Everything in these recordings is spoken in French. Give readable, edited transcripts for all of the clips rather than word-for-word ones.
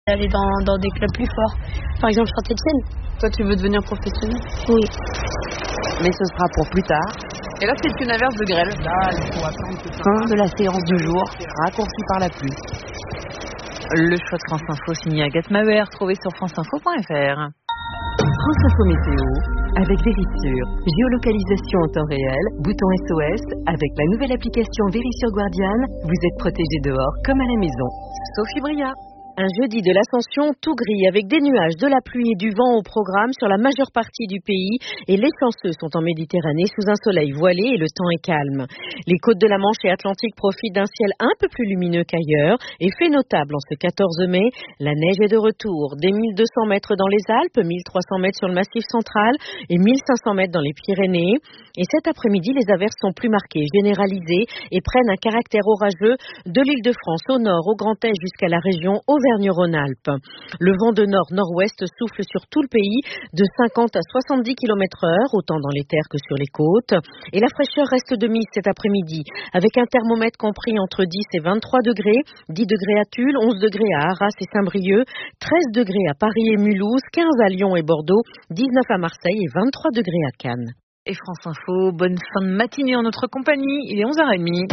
aller dans des clubs plus forts. Par exemple, Saint-Etienne. Toi, tu veux devenir professionnel ? Oui. Mais ce sera pour plus tard. Et là, c'est une averse de grêle. Là, il faut attendre que ça... Fin de la séance du jour, raccourci par la pluie. Le choix de France Info signé Agathe Maher, trouvé sur franceinfo.fr. France Info Météo, avec Vérissure. Géolocalisation en temps réel, bouton SOS. Avec la nouvelle application Vérissure Guardian, vous êtes protégé dehors comme à la maison. Sophie Bria. Un jeudi de l'Ascension tout gris avec des nuages, de la pluie et du vent au programme sur la majeure partie du pays et les chanceux sont en Méditerranée sous un soleil voilé et le temps est calme. Les côtes de la Manche et Atlantique profitent d'un ciel un peu plus lumineux qu'ailleurs et fait notable en ce 14 mai, la neige est de retour. Des 1200 mètres dans les Alpes, 1300 mètres sur le Massif central et 1500 mètres dans les Pyrénées. Et cet après-midi, les averses sont plus marquées, généralisées et prennent un caractère orageux de l'Île-de-France au nord, au Grand Est jusqu'à la région Auvergne-Rhône-Alpes. Le vent de nord-nord-ouest souffle sur tout le pays de 50 à 70 km/h, autant dans les terres que sur les côtes. Et la fraîcheur reste de mise cet après-midi, avec un thermomètre compris entre 10 et 23 degrés, 10 degrés à Tulle, 11 degrés à Arras et Saint-Brieuc, 13 degrés à Paris et Mulhouse, 15 à Lyon et Bordeaux, 19 à Marseille et 23 degrés à Cannes. Et France Info, bonne fin de matinée en notre compagnie, il est 11h30.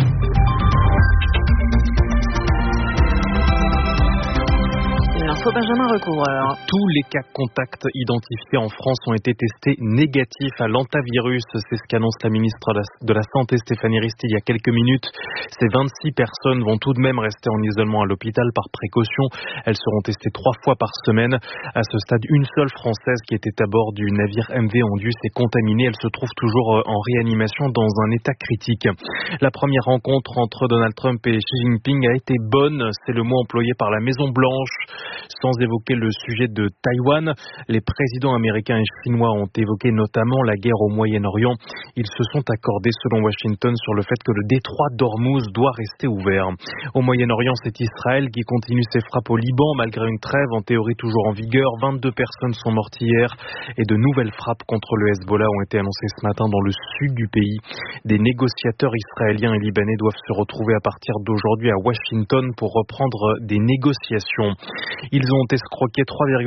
L'info Benjamin Recouvreur. Tous les cas contacts identifiés en France ont été testés négatifs à l'hantavirus. C'est ce qu'annonce la ministre de la Santé Stéphanie Risty il y a quelques minutes. Ces 26 personnes vont tout de même rester en isolement à l'hôpital par précaution. Elles seront testées 3 fois par semaine. À ce stade, une seule Française qui était à bord du navire MV Ondu s'est contaminée. Elle se trouve toujours en réanimation dans un état critique. La première rencontre entre Donald Trump et Xi Jinping a été bonne. C'est le mot employé par la Maison-Blanche. Sans évoquer le sujet de Taïwan, les présidents américains et chinois ont évoqué notamment la guerre au Moyen-Orient. Ils se sont accordés, selon Washington, sur le fait que le détroit d'Ormuz doit rester ouvert. Au Moyen-Orient, c'est Israël qui continue ses frappes au Liban, malgré une trêve en théorie toujours en vigueur. 22 personnes sont mortes hier et de nouvelles frappes contre le Hezbollah ont été annoncées ce matin dans le sud du pays. Des négociateurs israéliens et libanais doivent se retrouver à partir d'aujourd'hui à Washington pour reprendre des négociations. Ils ont escroqué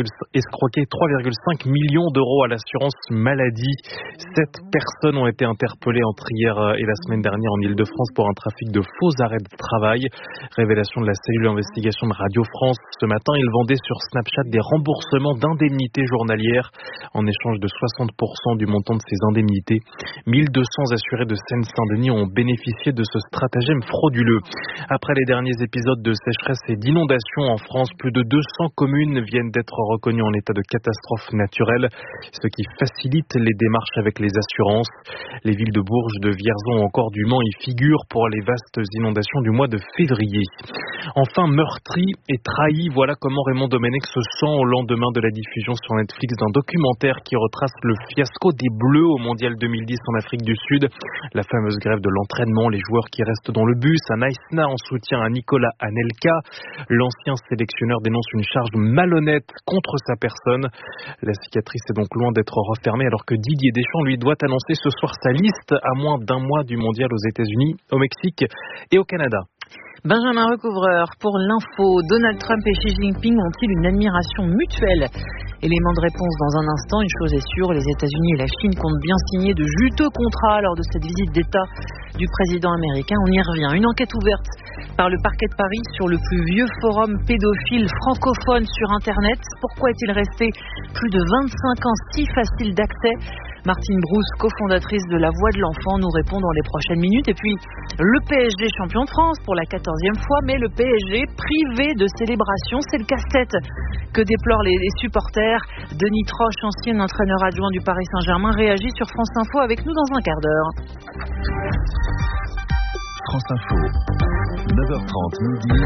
3,5 millions d'euros à l'assurance maladie. 7 personnes ont été interpellées entre hier et la semaine dernière en Île-de-France pour un trafic de faux arrêts de travail. Révélation de la cellule d'investigation de Radio France. Ce matin, ils vendaient sur Snapchat des remboursements d'indemnités journalières en échange de 60% du montant de ces indemnités. 1200 assurés de Seine-Saint-Denis ont bénéficié de ce stratagème frauduleux. Après les derniers épisodes de sécheresse et d'inondation en France, plus de 200 communes viennent d'être reconnues en état de catastrophe naturelle, ce qui facilite les démarches avec les assurances. Les villes de Bourges, de Vierzon ou encore du Mans y figurent pour les vastes inondations du mois de février. Enfin, meurtri et trahi, voilà comment Raymond Domenech se sent au lendemain de la diffusion sur Netflix d'un documentaire qui retrace le fiasco des Bleus au Mondial 2010 en Afrique du Sud. La fameuse grève de l'entraînement, les joueurs qui restent dans le bus, un Aïsna en soutien à Nicolas Anelka. L'ancien sélectionneur dénonce une charge malhonnête contre sa personne. La cicatrice est donc loin d'être refermée alors que Didier Deschamps lui doit annoncer ce soir sa liste à moins d'un mois du mondial aux États-Unis, au Mexique et au Canada. Benjamin Recouvreur pour l'info. Donald Trump et Xi Jinping ont-ils une admiration mutuelle? Élément de réponse dans un instant. Une chose est sûre, les États-Unis et la Chine comptent bien signer de juteux contrats lors de cette visite d'État du président américain. On y revient. Une enquête ouverte par le parquet de Paris sur le plus vieux forum pédophile francophone sur Internet. Pourquoi est-il resté plus de 25 ans si facile d'accès? Martine Brousse, cofondatrice de La Voix de l'Enfant, nous répond dans les prochaines minutes. Et puis, le PSG champion de France pour la 14e fois, mais le PSG privé de célébration, c'est le casse-tête que déplorent les supporters. Denis Troche, ancien entraîneur adjoint du Paris Saint-Germain, réagit sur France Info avec nous dans un quart d'heure. France Info, 9h30 midi.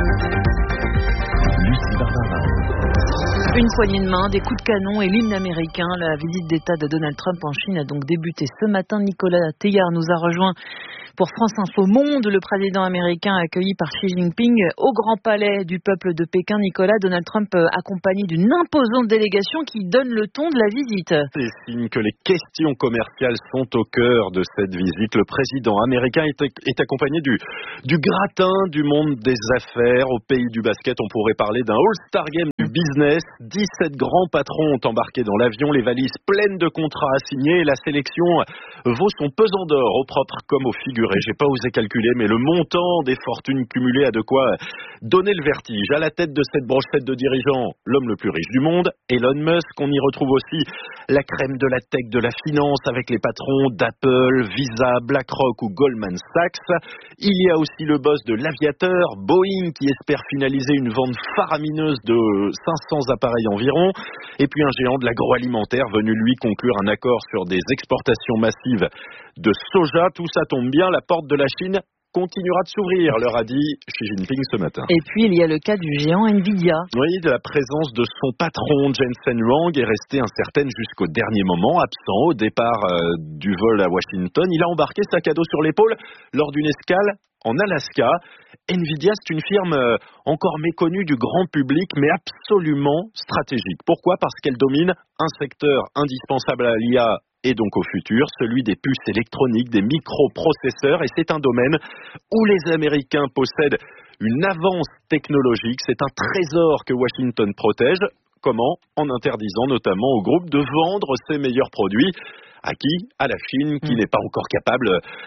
Lucie Barbara. Une poignée de main, des coups de canon et l'hymne américain. La visite d'État de Donald Trump en Chine a donc débuté ce matin. Nicolas Théard nous a rejoint Pour France Info Monde, le président américain accueilli par Xi Jinping au Grand Palais du peuple de Pékin, Nicolas, Donald Trump accompagné d'une imposante délégation qui donne le ton de la visite. C'est signe que les questions commerciales sont au cœur de cette visite. Le président américain est accompagné du gratin du monde des affaires. Au pays du basket, on pourrait parler d'un All-Star Game du business. 17 grands patrons ont embarqué dans l'avion, les valises pleines de contrats à signer et la sélection vaut son pesant d'or, au propre comme au figuré. J'ai pas osé calculer, mais le montant des fortunes cumulées a de quoi donner le vertige. À la tête de cette brochette de dirigeants, l'homme le plus riche du monde, Elon Musk. On y retrouve aussi la crème de la tech, de la finance, avec les patrons d'Apple, Visa, BlackRock ou Goldman Sachs. Il y a aussi le boss de l'aviateur, Boeing, qui espère finaliser une vente faramineuse de 500 appareils environ. Et puis un géant de l'agroalimentaire venu lui conclure un accord sur des exportations massives de soja. Tout ça tombe bien, la porte de la Chine continuera de s'ouvrir, leur a dit Xi Jinping ce matin. Et puis il y a le cas du géant Nvidia. Oui, de la présence de son patron, Jensen Huang, est restée incertaine jusqu'au dernier moment, absent au départ du vol à Washington. Il a embarqué sac à dos sur l'épaule lors d'une escale en Alaska. Nvidia, c'est une firme encore méconnue du grand public, mais absolument stratégique. Pourquoi ? Parce qu'elle domine un secteur indispensable à l'IA et donc au futur, celui des puces électroniques, des microprocesseurs, et c'est un domaine où les Américains possèdent une avance technologique. C'est un trésor que Washington protège. Comment ? En interdisant notamment au groupe de vendre ses meilleurs produits. À qui ? À la Chine, qui n'est pas encore capable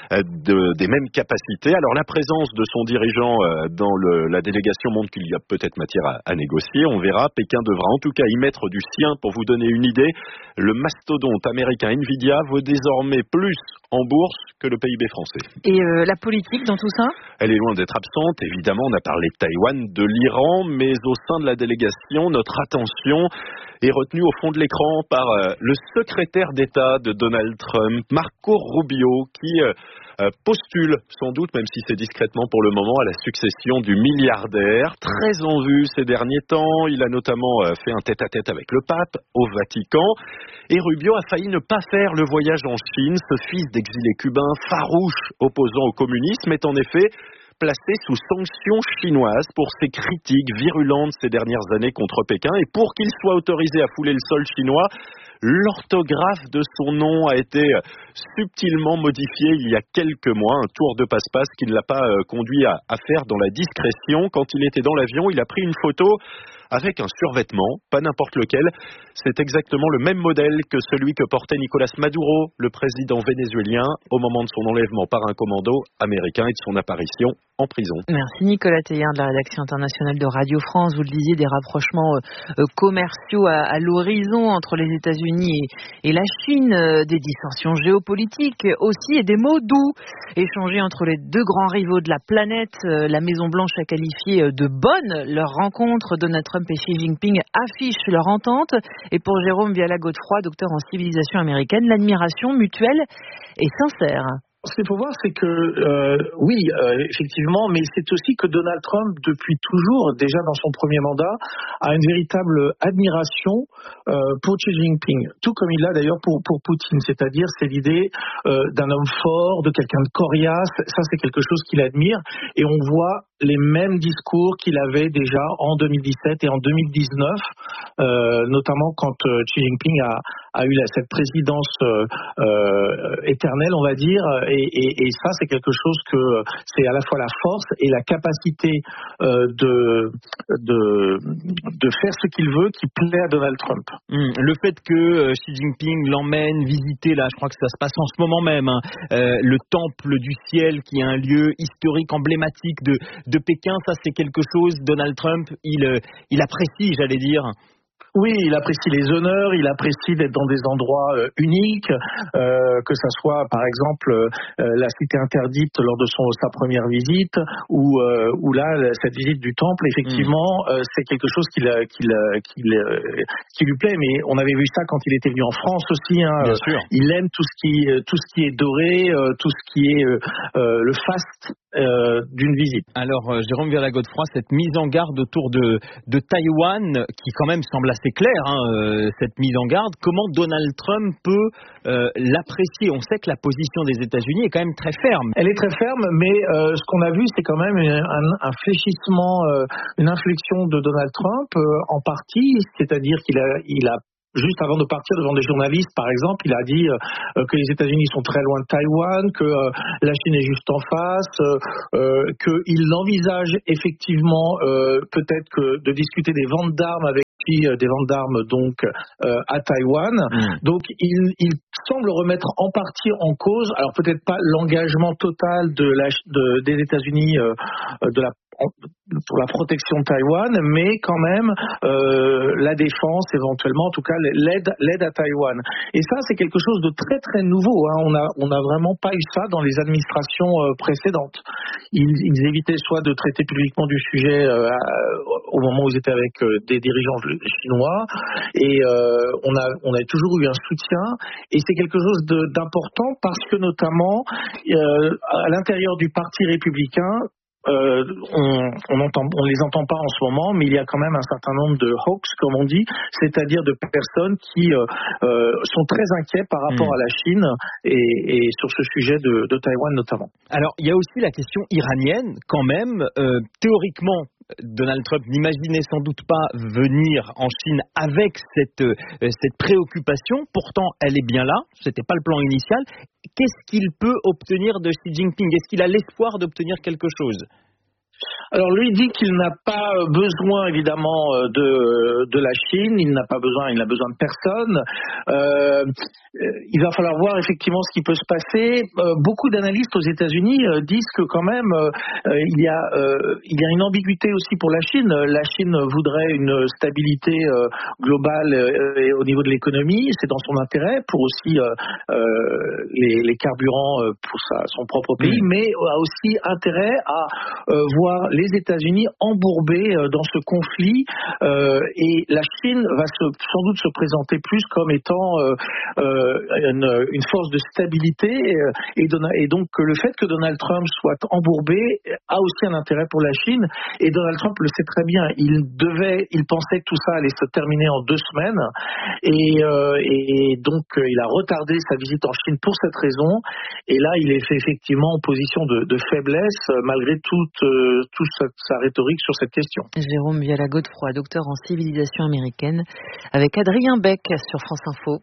des mêmes capacités. Alors la présence de son dirigeant dans la délégation montre qu'il y a peut-être matière à négocier. On verra. Pékin devra en tout cas y mettre du sien. Pour vous donner une idée, le mastodonte américain Nvidia vaut désormais plus en bourse que le PIB français. Et la politique dans tout ça ? Elle est loin d'être absente. Évidemment, on a parlé de Taïwan, de l'Iran, mais au sein de la délégation, notre attention est retenue au fond de l'écran par le secrétaire d'État de Donald Trump, Marco Rubio, qui postule sans doute, même si c'est discrètement pour le moment, à la succession du milliardaire. Très en vue ces derniers temps, il a notamment fait un tête-à-tête avec le pape au Vatican. Et Rubio a failli ne pas faire le voyage en Chine. Ce fils d'exilé cubain farouche opposant au communisme est en effet placé sous sanctions chinoises pour ses critiques virulentes ces dernières années contre Pékin. Et pour qu'il soit autorisé à fouler le sol chinois, l'orthographe de son nom a été subtilement modifiée il y a quelques mois. Un tour de passe-passe qui ne l'a pas conduit à faire dans la discrétion. Quand il était dans l'avion, il a pris une photo avec un survêtement, pas n'importe lequel. C'est exactement le même modèle que celui que portait Nicolás Maduro, le président vénézuélien, au moment de son enlèvement par un commando américain et de son apparition en prison. Merci Nicolas Théard de la rédaction internationale de Radio France. Vous le disiez, des rapprochements commerciaux à l'horizon entre les États-Unis et la Chine, des dissensions géopolitiques aussi et des mots doux échangés entre les deux grands rivaux de la planète. La Maison-Blanche a qualifié de bonne leur rencontre. Donald Trump et Xi Jinping affichent leur entente. Et pour Jérôme Viala-Godefroy, docteur en civilisation américaine, l'admiration mutuelle est sincère. Ce qu'il faut voir, c'est que, oui, effectivement, mais c'est aussi que Donald Trump, depuis toujours, déjà dans son premier mandat, a une véritable admiration pour Xi Jinping, tout comme il l'a d'ailleurs pour Poutine, c'est-à-dire c'est l'idée d'un homme fort, de quelqu'un de coriace, ça c'est quelque chose qu'il admire, et on voit les mêmes discours qu'il avait déjà en 2017 et en 2019, notamment quand Xi Jinping a eu cette présidence éternelle, on va dire, et ça c'est quelque chose que c'est à la fois la force et la capacité de faire ce qu'il veut qui plaît à Donald Trump. Le fait que Xi Jinping l'emmène visiter, là je crois que ça se passe en ce moment même, le temple du ciel qui est un lieu historique emblématique de Pékin, ça c'est quelque chose, Donald Trump, il apprécie, j'allais dire. Oui, il apprécie les honneurs, il apprécie d'être dans des endroits uniques, que ça soit par exemple la cité interdite lors de sa première visite, ou là cette visite du temple, effectivement, c'est quelque chose qui lui plaît. Mais on avait vu ça quand il était venu en France aussi. Bien sûr. Il aime tout ce qui est doré, tout ce qui est le faste d'une visite. Alors Jérôme Viala-Godefroy, cette mise en garde autour de Taïwan, qui quand même semble assez assez clair, cette mise en garde. Comment Donald Trump peut l'apprécier? On sait que la position des États-Unis est quand même très ferme. Elle est très ferme, mais ce qu'on a vu, c'est quand même un fléchissement, une inflexion de Donald Trump en partie, c'est-à-dire qu'il a juste avant de partir devant des journalistes, par exemple, il a dit que les États-Unis sont très loin de Taïwan, que la Chine est juste en face, qu'il envisage effectivement peut-être que de discuter des ventes d'armes avec des ventes d'armes donc à Taïwan. Donc il semble remettre en partie en cause, alors peut-être pas l'engagement total des États-Unis pour la protection de Taïwan, mais quand même la défense éventuellement, en tout cas l'aide à Taïwan. Et ça, c'est quelque chose de très très nouveau. On n'a vraiment pas eu ça dans les administrations précédentes. Ils évitaient soit de traiter publiquement du sujet au moment où ils étaient avec des dirigeants chinois, et on a toujours eu un soutien. Et c'est quelque chose d'important parce que notamment à l'intérieur du Parti républicain, on les entend pas en ce moment, mais il y a quand même un certain nombre de hawks, comme on dit, c'est-à-dire de personnes qui sont très inquiets par rapport à la Chine et sur ce sujet de Taïwan notamment. Alors, il y a aussi la question iranienne, quand même. Théoriquement, Donald Trump n'imaginait sans doute pas venir en Chine avec cette préoccupation. Pourtant, elle est bien là. C'était pas le plan initial. Qu'est-ce qu'il peut obtenir de Xi Jinping? Est-ce qu'il a l'espoir d'obtenir quelque chose? Alors lui dit qu'il n'a pas besoin évidemment de la Chine, il n'a besoin de personne. Il va falloir voir effectivement ce qui peut se passer. Beaucoup d'analystes aux États-Unis disent que quand même il y a une ambiguïté aussi pour la Chine. La Chine voudrait une stabilité globale au niveau de l'économie, c'est dans son intérêt pour aussi les carburants pour son propre pays, mais a aussi intérêt à voir les États-Unis embourbés dans ce conflit, et la Chine va sans doute se présenter plus comme étant une force de stabilité, et donc le fait que Donald Trump soit embourbé a aussi un intérêt pour la Chine, et Donald Trump le sait très bien. Il pensait que tout ça allait se terminer en 2 semaines, et donc il a retardé sa visite en Chine pour cette raison, et là il est effectivement en position de faiblesse malgré toute sa rhétorique sur cette question. Jérôme Viala-Godefroy, docteur en civilisation américaine, avec Adrien Beck sur France Info.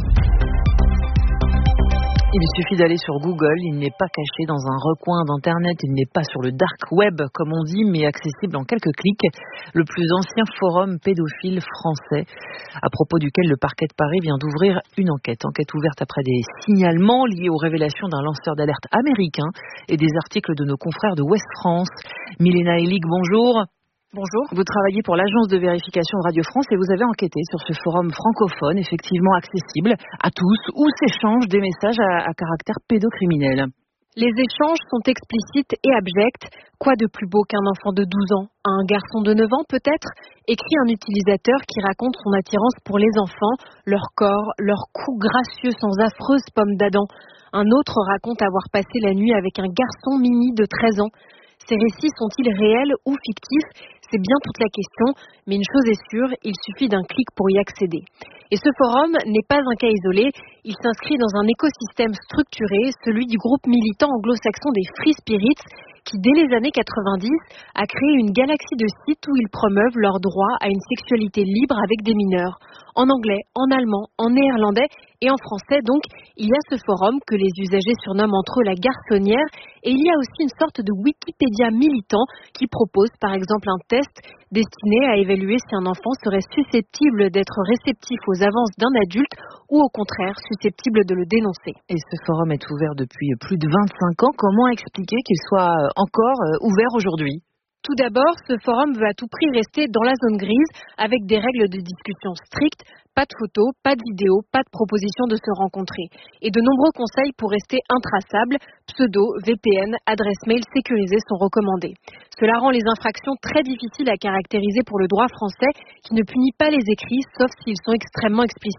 Il suffit d'aller sur Google, il n'est pas caché dans un recoin d'Internet, il n'est pas sur le dark web comme on dit, mais accessible en quelques clics. Le plus ancien forum pédophile français, à propos duquel le parquet de Paris vient d'ouvrir une enquête ouverte après des signalements liés aux révélations d'un lanceur d'alerte américain et des articles de nos confrères de Ouest France. Milena Elig, bonjour. Bonjour. Vous travaillez pour l'agence de vérification de Radio France et vous avez enquêté sur ce forum francophone, effectivement accessible à tous, où s'échangent des messages à caractère pédocriminel. Les échanges sont explicites et abjects. Quoi de plus beau qu'un enfant de 12 ans, un garçon de 9 ans peut-être, écrit un utilisateur qui raconte son attirance pour les enfants, leur corps, leurs coups gracieux sans affreuse pomme d'Adam. Un autre raconte avoir passé la nuit avec un garçon mini de 13 ans. Ces récits sont-ils réels ou fictifs? C'est bien toute la question, mais une chose est sûre, il suffit d'un clic pour y accéder. Et ce forum n'est pas un cas isolé, il s'inscrit dans un écosystème structuré, celui du groupe militant anglo-saxon des Free Spirits, qui dès les années 90 a créé une galaxie de sites où ils promeuvent leur droit à une sexualité libre avec des mineurs. En anglais, en allemand, en néerlandais et en français donc, il y a ce forum que les usagers surnomment entre eux la garçonnière, et il y a aussi une sorte de Wikipédia militant qui propose par exemple un test destiné à évaluer si un enfant serait susceptible d'être réceptif aux avances d'un adulte ou au contraire susceptible de le dénoncer. Et ce forum est ouvert depuis plus de 25 ans. Comment expliquer qu'il soit encore ouvert aujourd'hui ? Tout d'abord, ce forum veut à tout prix rester dans la zone grise avec des règles de discussion strictes, pas de photos, pas de vidéos, pas de proposition de se rencontrer. Et de nombreux conseils pour rester intraçables, pseudo, VPN, adresse mail sécurisée sont recommandés. Cela rend les infractions très difficiles à caractériser pour le droit français qui ne punit pas les écrits sauf s'ils sont extrêmement explicites.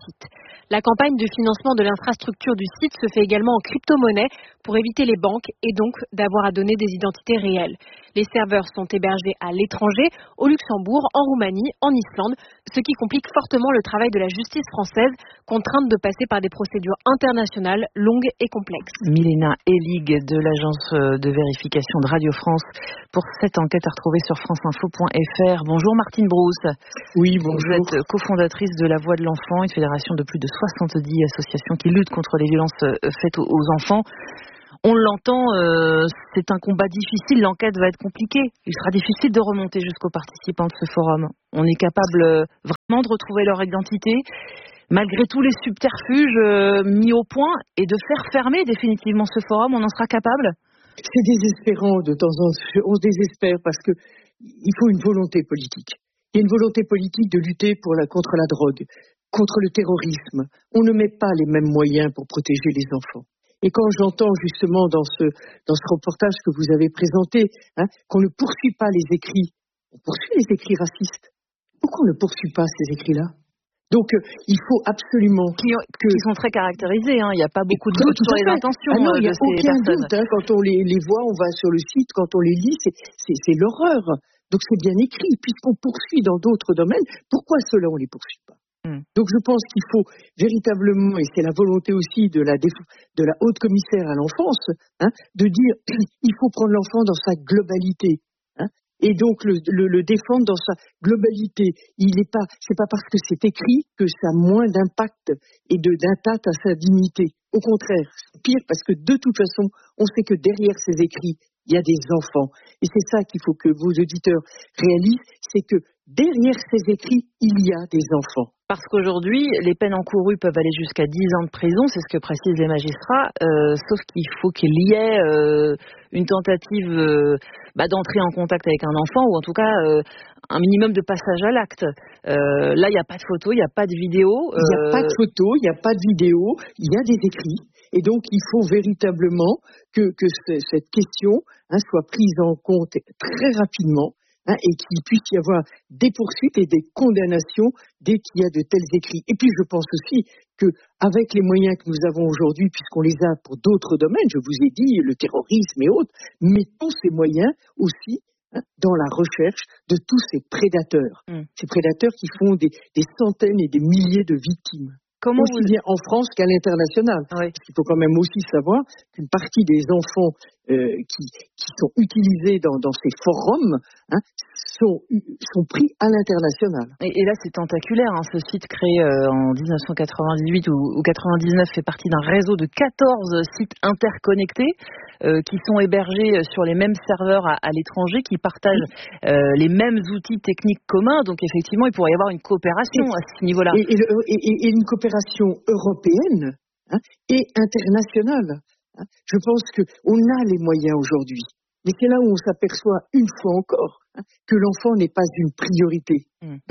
La campagne de financement de l'infrastructure du site se fait également en crypto-monnaie pour éviter les banques et donc d'avoir à donner des identités réelles. Les serveurs sont hébergés à l'étranger, au Luxembourg, en Roumanie, en Islande, ce qui complique fortement le travail de la justice française, contrainte de passer par des procédures internationales longues et complexes. Milena Elig de l'agence de vérification de Radio France pour cette enquête à retrouver sur franceinfo.fr. Bonjour Martine Brousse. Oui, bonjour. Vous êtes cofondatrice de La Voix de l'Enfant, une fédération de plus de 70 associations qui luttent contre les violences faites aux enfants. On l'entend, c'est un combat difficile, l'enquête va être compliquée. Il sera difficile de remonter jusqu'aux participants de ce forum. On est capable vraiment de retrouver leur identité, malgré tous les subterfuges mis au point, et de faire fermer définitivement ce forum. On en sera capable ? C'est désespérant de temps en temps. On se désespère parce que il faut une volonté politique. Il y a une volonté politique de lutter contre la drogue, contre le terrorisme. On ne met pas les mêmes moyens pour protéger les enfants. Et quand j'entends justement dans ce reportage que vous avez présenté, qu'on ne poursuit pas les écrits, on poursuit les écrits racistes. Pourquoi on ne poursuit pas ces écrits-là ? Donc, il faut absolument qui sont très caractérisés. Il n'y a pas beaucoup de doute sur les intentions de ces personnes. Il n'y a aucun doute. Quand on les voit, on va sur le site, quand on les lit, c'est l'horreur. Donc, c'est bien écrit. Puisqu'on poursuit dans d'autres domaines, pourquoi ceux-là, on ne les poursuit pas ? Donc je pense qu'il faut véritablement, et c'est la volonté aussi de la haute commissaire à l'enfance, de dire il faut prendre l'enfant dans sa globalité, et donc le défendre dans sa globalité. C'est pas parce que c'est écrit que ça a moins d'impact et d'atteinte à sa dignité. Au contraire, c'est pire parce que de toute façon, on sait que derrière ces écrits, il y a des enfants. Et c'est ça qu'il faut que vos auditeurs réalisent, c'est que derrière ces écrits, il y a des enfants. Parce qu'aujourd'hui, les peines encourues peuvent aller jusqu'à 10 ans de prison, c'est ce que précisent les magistrats, sauf qu'il faut qu'il y ait une tentative d'entrer en contact avec un enfant, ou en tout cas un minimum de passage à l'acte. Là, il n'y a pas de photo, il n'y a pas de vidéo. Il n'y a pas de photo, il n'y a pas de vidéo, il y a des écrits. Et donc, il faut véritablement que cette question soit prise en compte très rapidement, et qu'il puisse y avoir des poursuites et des condamnations dès qu'il y a de tels écrits. Et puis je pense aussi qu'avec les moyens que nous avons aujourd'hui, puisqu'on les a pour d'autres domaines, je vous ai dit, le terrorisme et autres, mettons ces moyens aussi dans la recherche de tous ces prédateurs. Ces prédateurs qui font des centaines et des milliers de victimes. Aussi bien en France qu'à l'international. Oui. Parce qu'il faut quand même aussi savoir qu'une partie des enfants qui sont utilisés dans ces forums sont pris à l'international. Et là, c'est tentaculaire. Ce site créé en 1998 ou 99 fait partie d'un réseau de 14 sites interconnectés qui sont hébergés sur les mêmes serveurs à l'étranger, qui partagent les mêmes outils techniques communs. Donc effectivement, il pourrait y avoir une coopération à ce niveau-là. Et une coopération européenne et internationale. Je pense qu'on a les moyens aujourd'hui. Mais c'est là où on s'aperçoit une fois encore que l'enfant n'est pas une priorité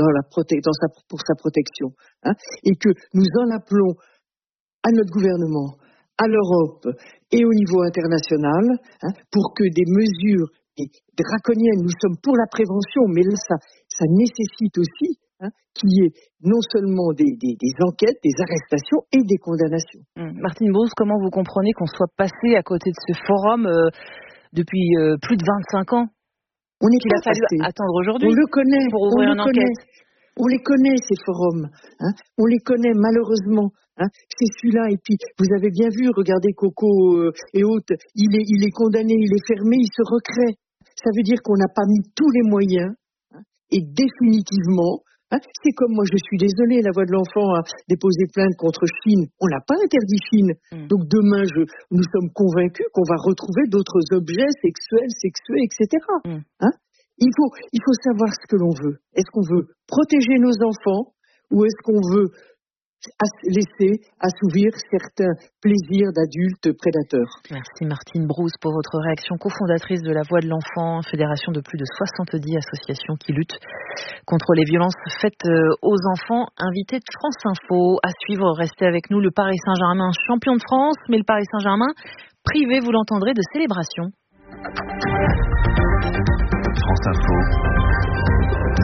pour sa protection. Et que nous en appelons à notre gouvernement, à l'Europe et au niveau international pour que des mesures draconiennes, nous sommes pour la prévention, mais là ça nécessite aussi qu'il y ait non seulement des enquêtes, des arrestations et des condamnations. Martine Brousse, comment vous comprenez qu'on soit passé à côté de ce forum depuis plus de 25 ans? On n'est pas fallu attendre aujourd'hui. On le connaît. Pour ouvrir une enquête. On les connaît, ces forums. On les connaît, malheureusement. C'est celui-là. Et puis, vous avez bien vu, regardez Coco et autres, il est condamné, il est fermé, il se recrée. Ça veut dire qu'on n'a pas mis tous les moyens, et définitivement, c'est comme moi, je suis désolée, La Voix de l'Enfant a déposé plainte contre Chine. On n'a pas interdit Chine. Donc demain, nous sommes convaincus qu'on va retrouver d'autres objets sexuels, sexués, etc. Il faut savoir ce que l'on veut. Est-ce qu'on veut protéger nos enfants ou est-ce qu'on veut laisser assouvir certains plaisirs d'adultes prédateurs? Merci Martine Brousse pour votre réaction, cofondatrice de La Voix de l'Enfant, fédération de plus de 70 associations qui luttent contre les violences faites aux enfants. Invité de France Info, à suivre, restez avec nous. Le Paris Saint-Germain, champion de France, mais le Paris Saint-Germain privé, vous l'entendrez, de célébration. France Info,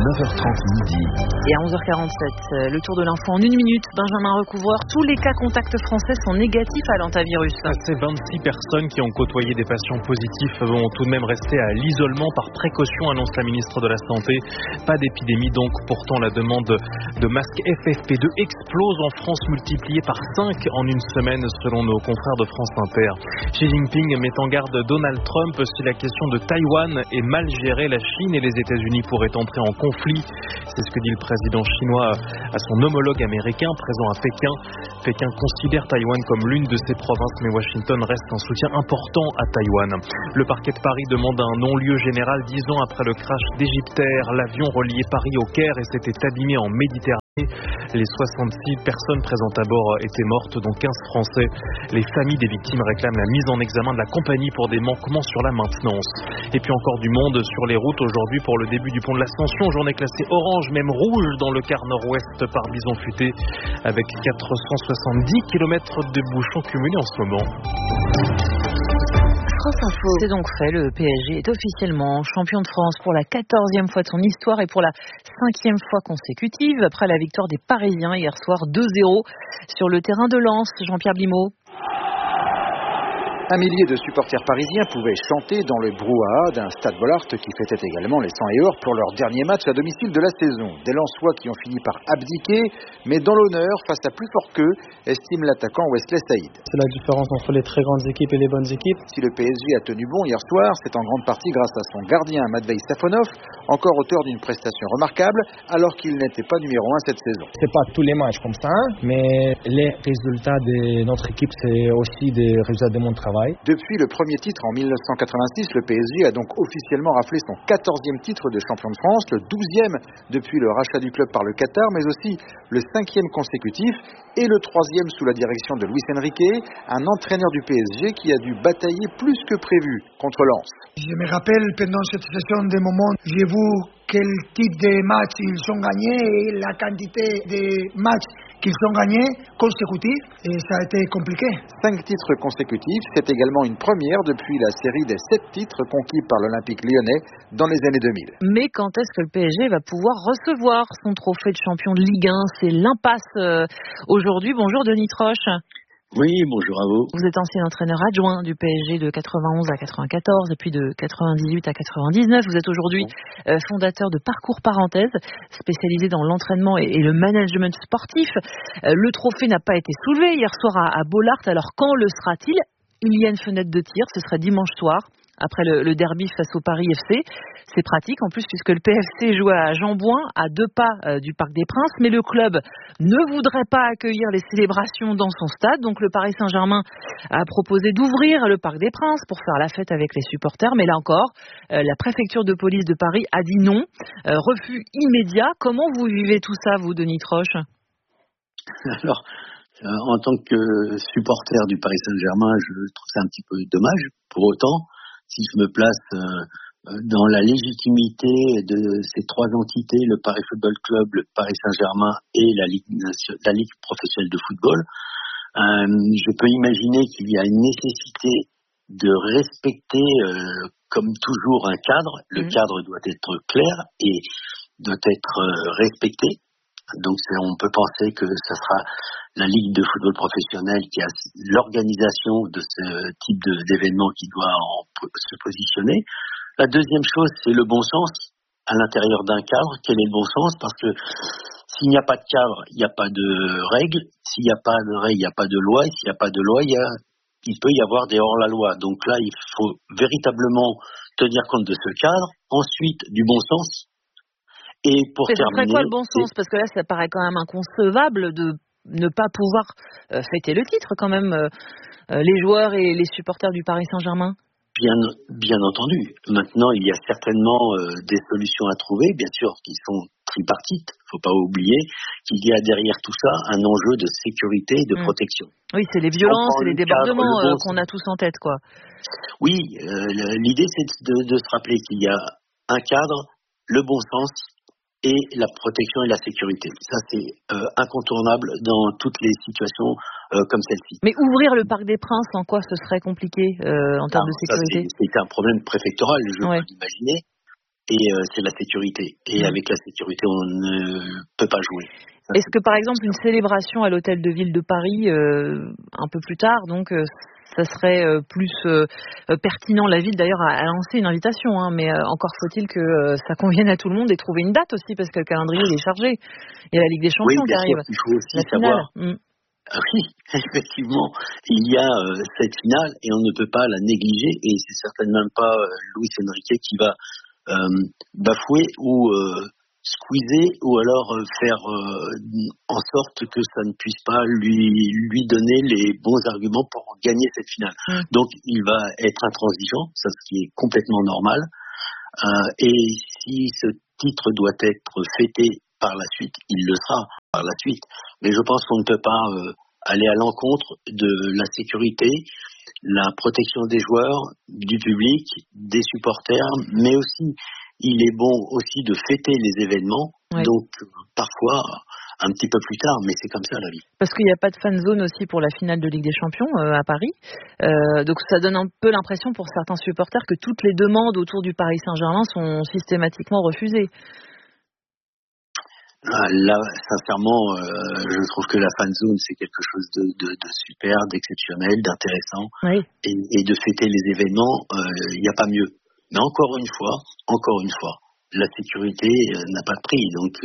9h30 midi. Et à 11h47, le tour de l'info en 1 minute. Benjamin Recouvreur, tous les cas contacts français sont négatifs à l'hantavirus. Ces 26 personnes qui ont côtoyé des patients positifs vont tout de même rester à l'isolement par précaution, annonce la ministre de la Santé. Pas d'épidémie donc, pourtant la demande de masques FFP2 explose en France, multipliée par 5 en une semaine selon nos confrères de France Inter. Xi Jinping met en garde Donald Trump si la question de Taïwan est mal gérée. La Chine et les États-Unis pourraient entrer en conflit. C'est ce que dit le président chinois à son homologue américain présent à Pékin. Pékin considère Taïwan comme l'une de ses provinces, mais Washington reste un soutien important à Taïwan. Le parquet de Paris demande un non-lieu général 10 ans après le crash d'Egyptair. L'avion reliait Paris au Caire et s'était abîmé en Méditerranée. Les 66 personnes présentes à bord étaient mortes, dont 15 Français. Les familles des victimes réclament la mise en examen de la compagnie pour des manquements sur la maintenance. Et puis encore du monde sur les routes aujourd'hui pour le début du pont de l'Ascension. Journée classée orange, même rouge dans le quart nord-ouest par Bison Futé, avec 470 km de bouchons cumulés en ce moment. C'est donc fait, le PSG est officiellement champion de France pour la 14e fois de son histoire et pour la 5e fois consécutive après la victoire des Parisiens hier soir 2-0 sur le terrain de Lens. Jean-Pierre Blimaud. Un millier de supporters parisiens pouvaient chanter dans le brouhaha d'un Stade Bollaert qui fêtait également les 100 et or pour leur dernier match à domicile de la saison. Des Lensois qui ont fini par abdiquer, mais dans l'honneur, face à plus fort qu'eux, estime l'attaquant Wesley Saïd. C'est la différence entre les très grandes équipes et les bonnes équipes. Si le PSG a tenu bon hier soir, c'est en grande partie grâce à son gardien Matvei Safonov, encore auteur d'une prestation remarquable, alors qu'il n'était pas numéro 1 cette saison. C'est pas tous les matchs comme ça, mais les résultats de notre équipe, c'est aussi des résultats de mon travail. Depuis le premier titre en 1986, le PSG a donc officiellement raflé son 14e titre de champion de France, le 12e depuis le rachat du club par le Qatar, mais aussi le 5e consécutif et le 3e sous la direction de Luis Enrique, un entraîneur du PSG qui a dû batailler plus que prévu contre Lens. Je me rappelle pendant cette saison des moments, j'ai vu quel type de match ils ont gagné et la quantité de matchs qu'ils ont gagnés consécutifs et ça a été compliqué. 5 titres consécutifs, c'est également une première depuis la série des 7 titres conquis par l'Olympique lyonnais dans les années 2000. Mais quand est-ce que le PSG va pouvoir recevoir son trophée de champion de Ligue 1 ? C'est l'impasse aujourd'hui. Bonjour Denis Troche. Oui, bonjour à vous. Vous êtes ancien entraîneur adjoint du PSG de 91 à 94 et puis de 98 à 99. Vous êtes aujourd'hui fondateur de Parcours Parenthèse, spécialisé dans l'entraînement et le management sportif. Le trophée n'a pas été soulevé hier soir à Bollaert. Alors quand le sera-t-il ? Il y a une fenêtre de tir, ce sera dimanche soir. Après le derby face au Paris FC. C'est pratique en plus puisque le PFC joue à Jean-Bouin, à 2 pas du Parc des Princes, mais le club ne voudrait pas accueillir les célébrations dans son stade. Donc le Paris Saint-Germain a proposé d'ouvrir le Parc des Princes pour faire la fête avec les supporters. Mais là encore, la préfecture de police de Paris a dit non. Refus immédiat. Comment vous vivez tout ça, vous, Denis Troche ? Alors, en tant que supporter du Paris Saint-Germain, je trouve ça un petit peu dommage. Pour autant, si je me place dans la légitimité de ces 3 entités, le Paris Football Club, le Paris Saint-Germain et la Ligue professionnelle de football, je peux imaginer qu'il y a une nécessité de respecter, comme toujours, un cadre. Le cadre doit être clair et doit être respecté. Donc on peut penser que ce sera la Ligue de football professionnel qui a l'organisation de ce type d'événement qui doit se positionner. La deuxième chose, c'est le bon sens à l'intérieur d'un cadre. Quel est le bon sens ? Parce que s'il n'y a pas de cadre, il n'y a pas de règles. S'il n'y a pas de règles, il n'y a pas de loi. Et s'il n'y a pas de loi, il peut y avoir des hors-la-loi. Donc là, il faut véritablement tenir compte de ce cadre. Ensuite, du bon sens. Et pour terminer, c'est quoi le bon sens ? Parce que là, ça paraît quand même inconcevable de ne pas pouvoir fêter le titre quand même, les joueurs et les supporters du Paris Saint-Germain. Bien entendu. Maintenant, il y a certainement des solutions à trouver, bien sûr, qui sont tripartites. Il ne faut pas oublier qu'il y a derrière tout ça un enjeu de sécurité et de protection. Oui, c'est les violences et les débordements qu'on a tous en tête, quoi. Oui, l'idée, c'est de se rappeler qu'il y a un cadre, le bon sens, et la protection et la sécurité. Ça, c'est incontournable dans toutes les situations comme celle-ci. Mais ouvrir le Parc des Princes, en quoi ce serait compliqué en termes de sécurité ? C'est un problème préfectoral, je peux l'imaginer. et c'est la sécurité. Et avec la sécurité, on ne peut pas jouer. Est-ce que par exemple une célébration à l'hôtel de ville de Paris un peu plus tard, donc ça serait plus pertinent, la ville d'ailleurs a lancé une invitation, hein, mais encore faut-il que ça convienne à tout le monde et trouver une date aussi, parce que le calendrier il est chargé. Il y a la Ligue des Champions qui arrive. Il faut aussi savoir. Oui, effectivement, il y a cette finale et on ne peut pas la négliger, et c'est certainement pas Luis Enrique qui va bafouer ou squeezer ou alors faire en sorte que ça ne puisse pas lui donner les bons arguments pour gagner cette finale. Donc il va être intransigeant, ça ce qui est complètement normal, et si ce titre doit être fêté par la suite, il le sera par la suite, mais je pense qu'on ne peut pas aller à l'encontre de la sécurité, la protection des joueurs, du public, des supporters, mais aussi il est bon aussi de fêter les événements, donc parfois un petit peu plus tard, mais c'est comme ça la vie. Parce qu'il n'y a pas de fan zone aussi pour la finale de Ligue des Champions à Paris, donc ça donne un peu l'impression pour certains supporters que toutes les demandes autour du Paris Saint-Germain sont systématiquement refusées. Là, sincèrement, je trouve que la fan zone c'est quelque chose de super, d'exceptionnel, d'intéressant, et de fêter les événements, il n'y a pas mieux. Mais encore une fois, la sécurité n'a pas de prix. Donc,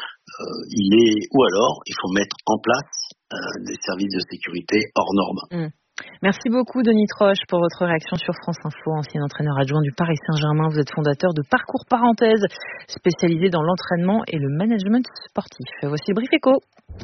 ou alors, il faut mettre en place des services de sécurité hors normes. Merci beaucoup, Denis Troche, pour votre réaction sur France Info, ancien entraîneur adjoint du Paris Saint-Germain. Vous êtes fondateur de Parcours Parenthèse, spécialisé dans l'entraînement et le management sportif. Voici le Brief Éco.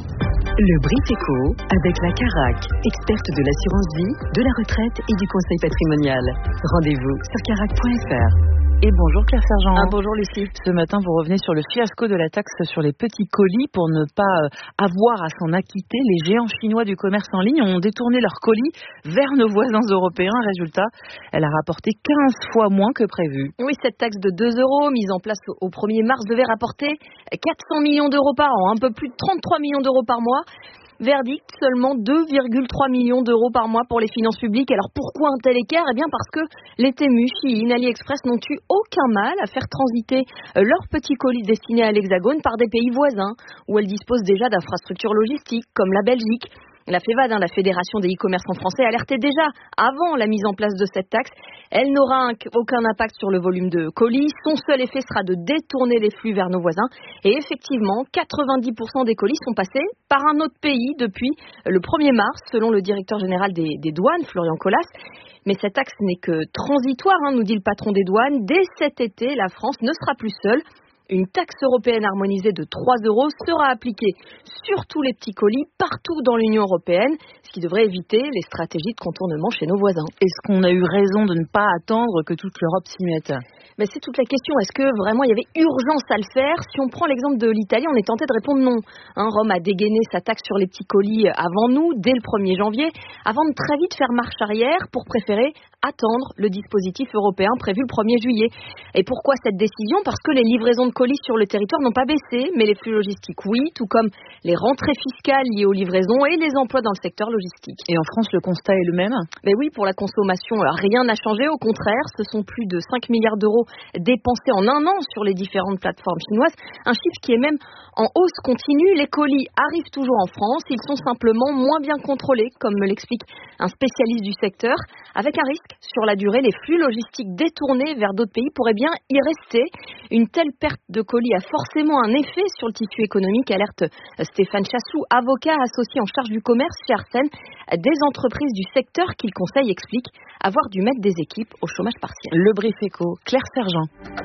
Le Brief Éco avec la Carac, experte de l'assurance vie, de la retraite et du conseil patrimonial. Rendez-vous sur carac.fr. Et bonjour Claire Sergent. Bonjour Lucie. Ce matin, vous revenez sur le fiasco de la taxe sur les petits colis. Pour ne pas avoir à s'en acquitter, les géants chinois du commerce en ligne ont détourné leurs colis vers nos voisins européens. Résultat, elle a rapporté 15 fois moins que prévu. Oui, cette taxe de 2 € mise en place au 1er mars devait rapporter 400 millions d'euros par an, un peu plus de 33 millions d'euros par mois. Verdict, seulement 2,3 millions d'euros par mois pour les finances publiques. Alors pourquoi un tel écart ? Eh bien parce que les Temu, Shein, AliExpress n'ont eu aucun mal à faire transiter leurs petits colis destinés à l'Hexagone par des pays voisins, où elles disposent déjà d'infrastructures logistiques, comme la Belgique. La FEVAD, la Fédération des e-commerçants français, alertait déjà avant la mise en place de cette taxe. Elle n'aura aucun impact sur le volume de colis. Son seul effet sera de détourner les flux vers nos voisins. Et effectivement, 90% des colis sont passés par un autre pays depuis le 1er mars, selon le directeur général des douanes, Florian Collas. Mais cette taxe n'est que transitoire, nous dit le patron des douanes. Dès cet été, la France ne sera plus seule. Une taxe européenne harmonisée de 3 € sera appliquée sur tous les petits colis partout dans l'Union européenne, ce qui devrait éviter les stratégies de contournement chez nos voisins. Est-ce qu'on a eu raison de ne pas attendre que toute l'Europe s'y mette ? Mais c'est toute la question. Est-ce que vraiment il y avait urgence à le faire ? Si on prend l'exemple de l'Italie, on est tenté de répondre non. Rome a dégainé sa taxe sur les petits colis avant nous, dès le 1er janvier, avant de très vite faire marche arrière pour préférer attendre le dispositif européen prévu le 1er juillet. Et pourquoi cette décision ? Parce que les livraisons de colis sur le territoire n'ont pas baissé, mais les flux logistiques, oui, tout comme les rentrées fiscales liées aux livraisons et les emplois dans le secteur logistique. Et en France, le constat est le même ? Mais oui, pour la consommation, rien n'a changé. Au contraire, ce sont plus de 5 milliards d'euros dépensés en un an sur les différentes plateformes chinoises. Un chiffre qui est même en hausse continue. Les colis arrivent toujours en France. Ils sont simplement moins bien contrôlés, comme me l'explique un spécialiste du secteur, avec un risque sur la durée. Les flux logistiques détournés vers d'autres pays pourraient bien y rester. Une telle perte de colis a forcément un effet sur le tissu économique, alerte Stéphane Chassou, avocat associé en charge du commerce chez Arsène. Des entreprises du secteur qu'il conseille expliquent avoir dû mettre des équipes au chômage partiel. Le Brief Éco, Claire Sergent.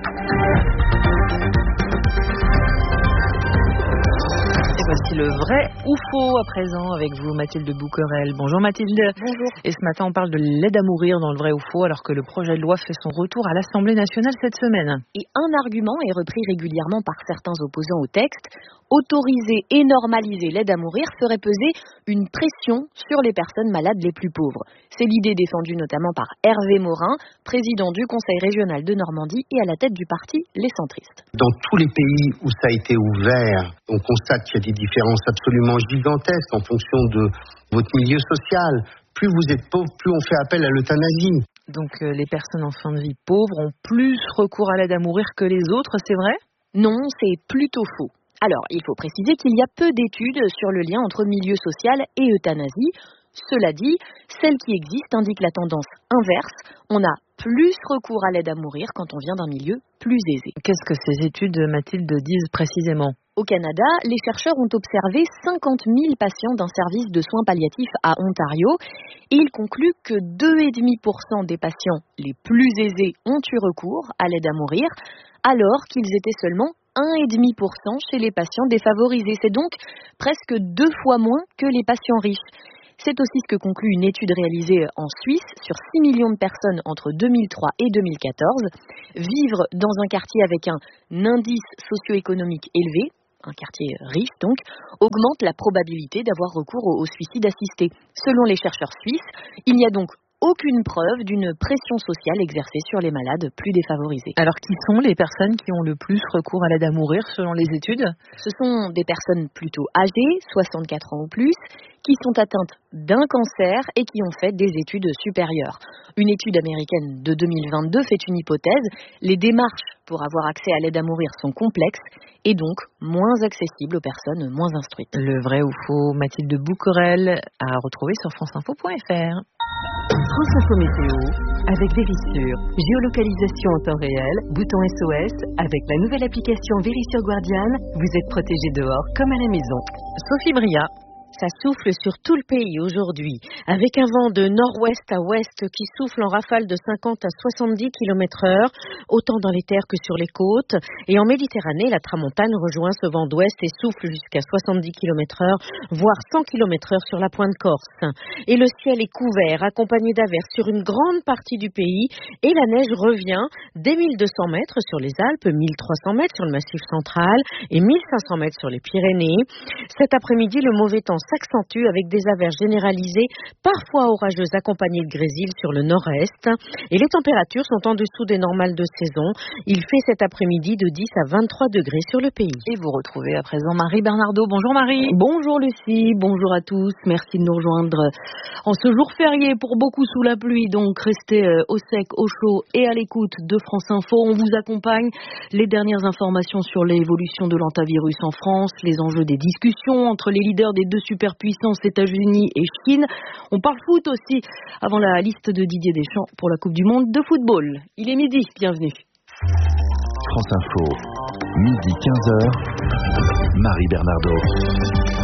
Voici le vrai ou faux à présent avec vous, Mathilde Bouquerel. Bonjour Mathilde. Bonjour. Et ce matin, on parle de l'aide à mourir dans le vrai ou faux, alors que le projet de loi fait son retour à l'Assemblée nationale cette semaine. Et un argument est repris régulièrement par certains opposants au texte. Autoriser et normaliser l'aide à mourir ferait peser une pression sur les personnes malades les plus pauvres. C'est l'idée défendue notamment par Hervé Morin, président du Conseil régional de Normandie et à la tête du parti Les Centristes. Dans tous les pays où ça a été ouvert, on constate qu'il y a des différences absolument gigantesques en fonction de votre milieu social. Plus vous êtes pauvre, plus on fait appel à l'euthanasie. Donc les personnes en fin de vie pauvres ont plus recours à l'aide à mourir que les autres, c'est vrai ? Non, c'est plutôt faux. Alors, il faut préciser qu'il y a peu d'études sur le lien entre milieu social et euthanasie. Cela dit, celles qui existent indiquent la tendance inverse. On a plus recours à l'aide à mourir quand on vient d'un milieu plus aisé. Qu'est-ce que ces études, Mathilde, disent précisément ? Au Canada, les chercheurs ont observé 50 000 patients d'un service de soins palliatifs à Ontario et ils concluent que 2,5% des patients les plus aisés ont eu recours à l'aide à mourir, alors qu'ils étaient seulement 1,5% chez les patients défavorisés. C'est donc presque 2 fois moins que les patients riches. C'est aussi ce que conclut une étude réalisée en Suisse sur 6 millions de personnes entre 2003 et 2014. Vivre dans un quartier avec un indice socio-économique élevé, un quartier riche donc, augmente la probabilité d'avoir recours au suicide assisté. Selon les chercheurs suisses, il n'y a donc aucune preuve d'une pression sociale exercée sur les malades plus défavorisés. Alors qui sont les personnes qui ont le plus recours à l'aide à mourir selon les études ? Ce sont des personnes plutôt âgées, 64 ans ou plus, qui sont atteintes d'un cancer et qui ont fait des études supérieures. Une étude américaine de 2022 fait une hypothèse. Les démarches pour avoir accès à l'aide à mourir sont complexes et donc moins accessibles aux personnes moins instruites. Le vrai ou faux, Mathilde Bouquerel, à retrouver sur franceinfo.fr. France Info Météo, avec Vérissure, géolocalisation en temps réel, bouton SOS, avec la nouvelle application Vérissure Guardian, vous êtes protégé dehors comme à la maison. Sophie Bria. Ça souffle sur tout le pays aujourd'hui, avec un vent de nord-ouest à ouest qui souffle en rafale de 50 à 70 km/h, autant dans les terres que sur les côtes. Et en Méditerranée, la tramontane rejoint ce vent d'ouest et souffle jusqu'à 70 km/h, voire 100 km/h sur la pointe corse. Et le ciel est couvert, accompagné d'averses sur une grande partie du pays, et la neige revient dès 1200 mètres sur les Alpes, 1300 mètres sur le Massif central et 1500 mètres sur les Pyrénées. Cet après-midi, le mauvais temps s'accentue avec des averses généralisées, parfois orageuses accompagnées de grésil sur le nord-est. Et les températures sont en dessous des normales de saison. Il fait cet après-midi de 10 à 23 degrés sur le pays. Et vous retrouvez à présent Marie Bernardo. Bonjour Marie. Bonjour Lucie, bonjour à tous. Merci de nous rejoindre en ce jour férié pour beaucoup sous la pluie. Donc restez au sec, au chaud et à l'écoute de France Info. On vous accompagne. Les dernières informations sur l'évolution de l'hantavirus en France, les enjeux des discussions entre les leaders des deux superpuissances États-Unis et Chine. On parle foot aussi avant la liste de Didier Deschamps pour la Coupe du Monde de football. Il est midi, bienvenue. France Info, midi 15h, Marie Bernardo.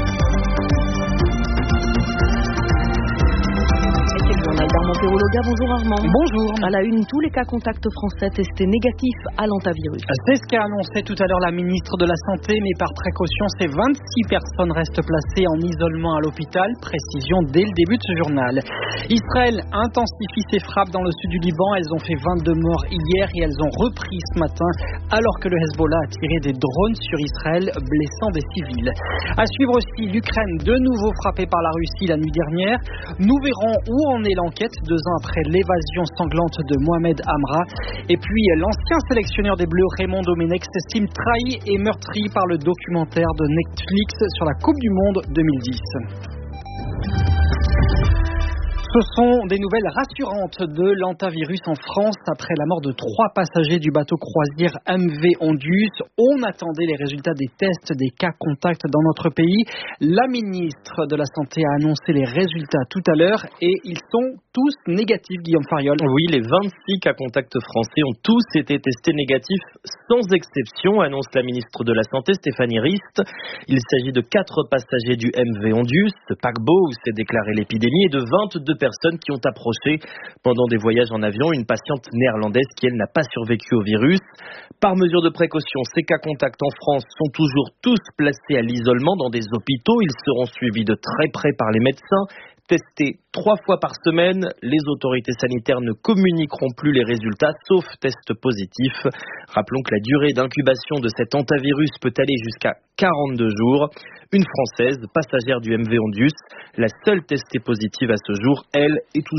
Armand Perologa, bonjour Armand. Bonjour. À la une, tous les cas contacts français testés négatifs à l'hantavirus. C'est ce qu'a annoncé tout à l'heure la ministre de la Santé, mais par précaution, ces 26 personnes restent placées en isolement à l'hôpital. Précision dès le début de ce journal. Israël intensifie ses frappes dans le sud du Liban. Elles ont fait 22 morts hier et elles ont repris ce matin alors que le Hezbollah a tiré des drones sur Israël, blessant des civils. À suivre aussi l'Ukraine, de nouveau frappée par la Russie la nuit dernière. Nous verrons où en est l'enquête 2 ans après l'évasion sanglante de Mohamed Amra. Et puis l'ancien sélectionneur des Bleus, Raymond Domenech, s'estime trahi et meurtri par le documentaire de Netflix sur la Coupe du Monde 2010. Ce sont des nouvelles rassurantes de l'hantavirus en France après la mort de 3 passagers du bateau croisière MV Ondius. On attendait les résultats des tests des cas contacts dans notre pays. La ministre de la Santé a annoncé les résultats tout à l'heure et ils sont tous négatifs, Guillaume Fariol. Oui, les 26 cas contacts français ont tous été testés négatifs sans exception, annonce la ministre de la Santé Stéphanie Rist. Il s'agit de 4 passagers du MV Ondius, ce paquebot où s'est déclarée l'épidémie, et de 22 personnes qui ont approché pendant des voyages en avion une patiente néerlandaise qui, elle, n'a pas survécu au virus. Par mesure de précaution, ces cas contacts en France sont toujours tous placés à l'isolement dans des hôpitaux. Ils seront suivis de très près par les médecins. Testés 3 fois par semaine, les autorités sanitaires ne communiqueront plus les résultats, sauf test positif. Rappelons que la durée d'incubation de cet hantavirus peut aller jusqu'à 42 jours. Une Française, passagère du MV Ondius, la seule testée positive à ce jour, elle, est toujours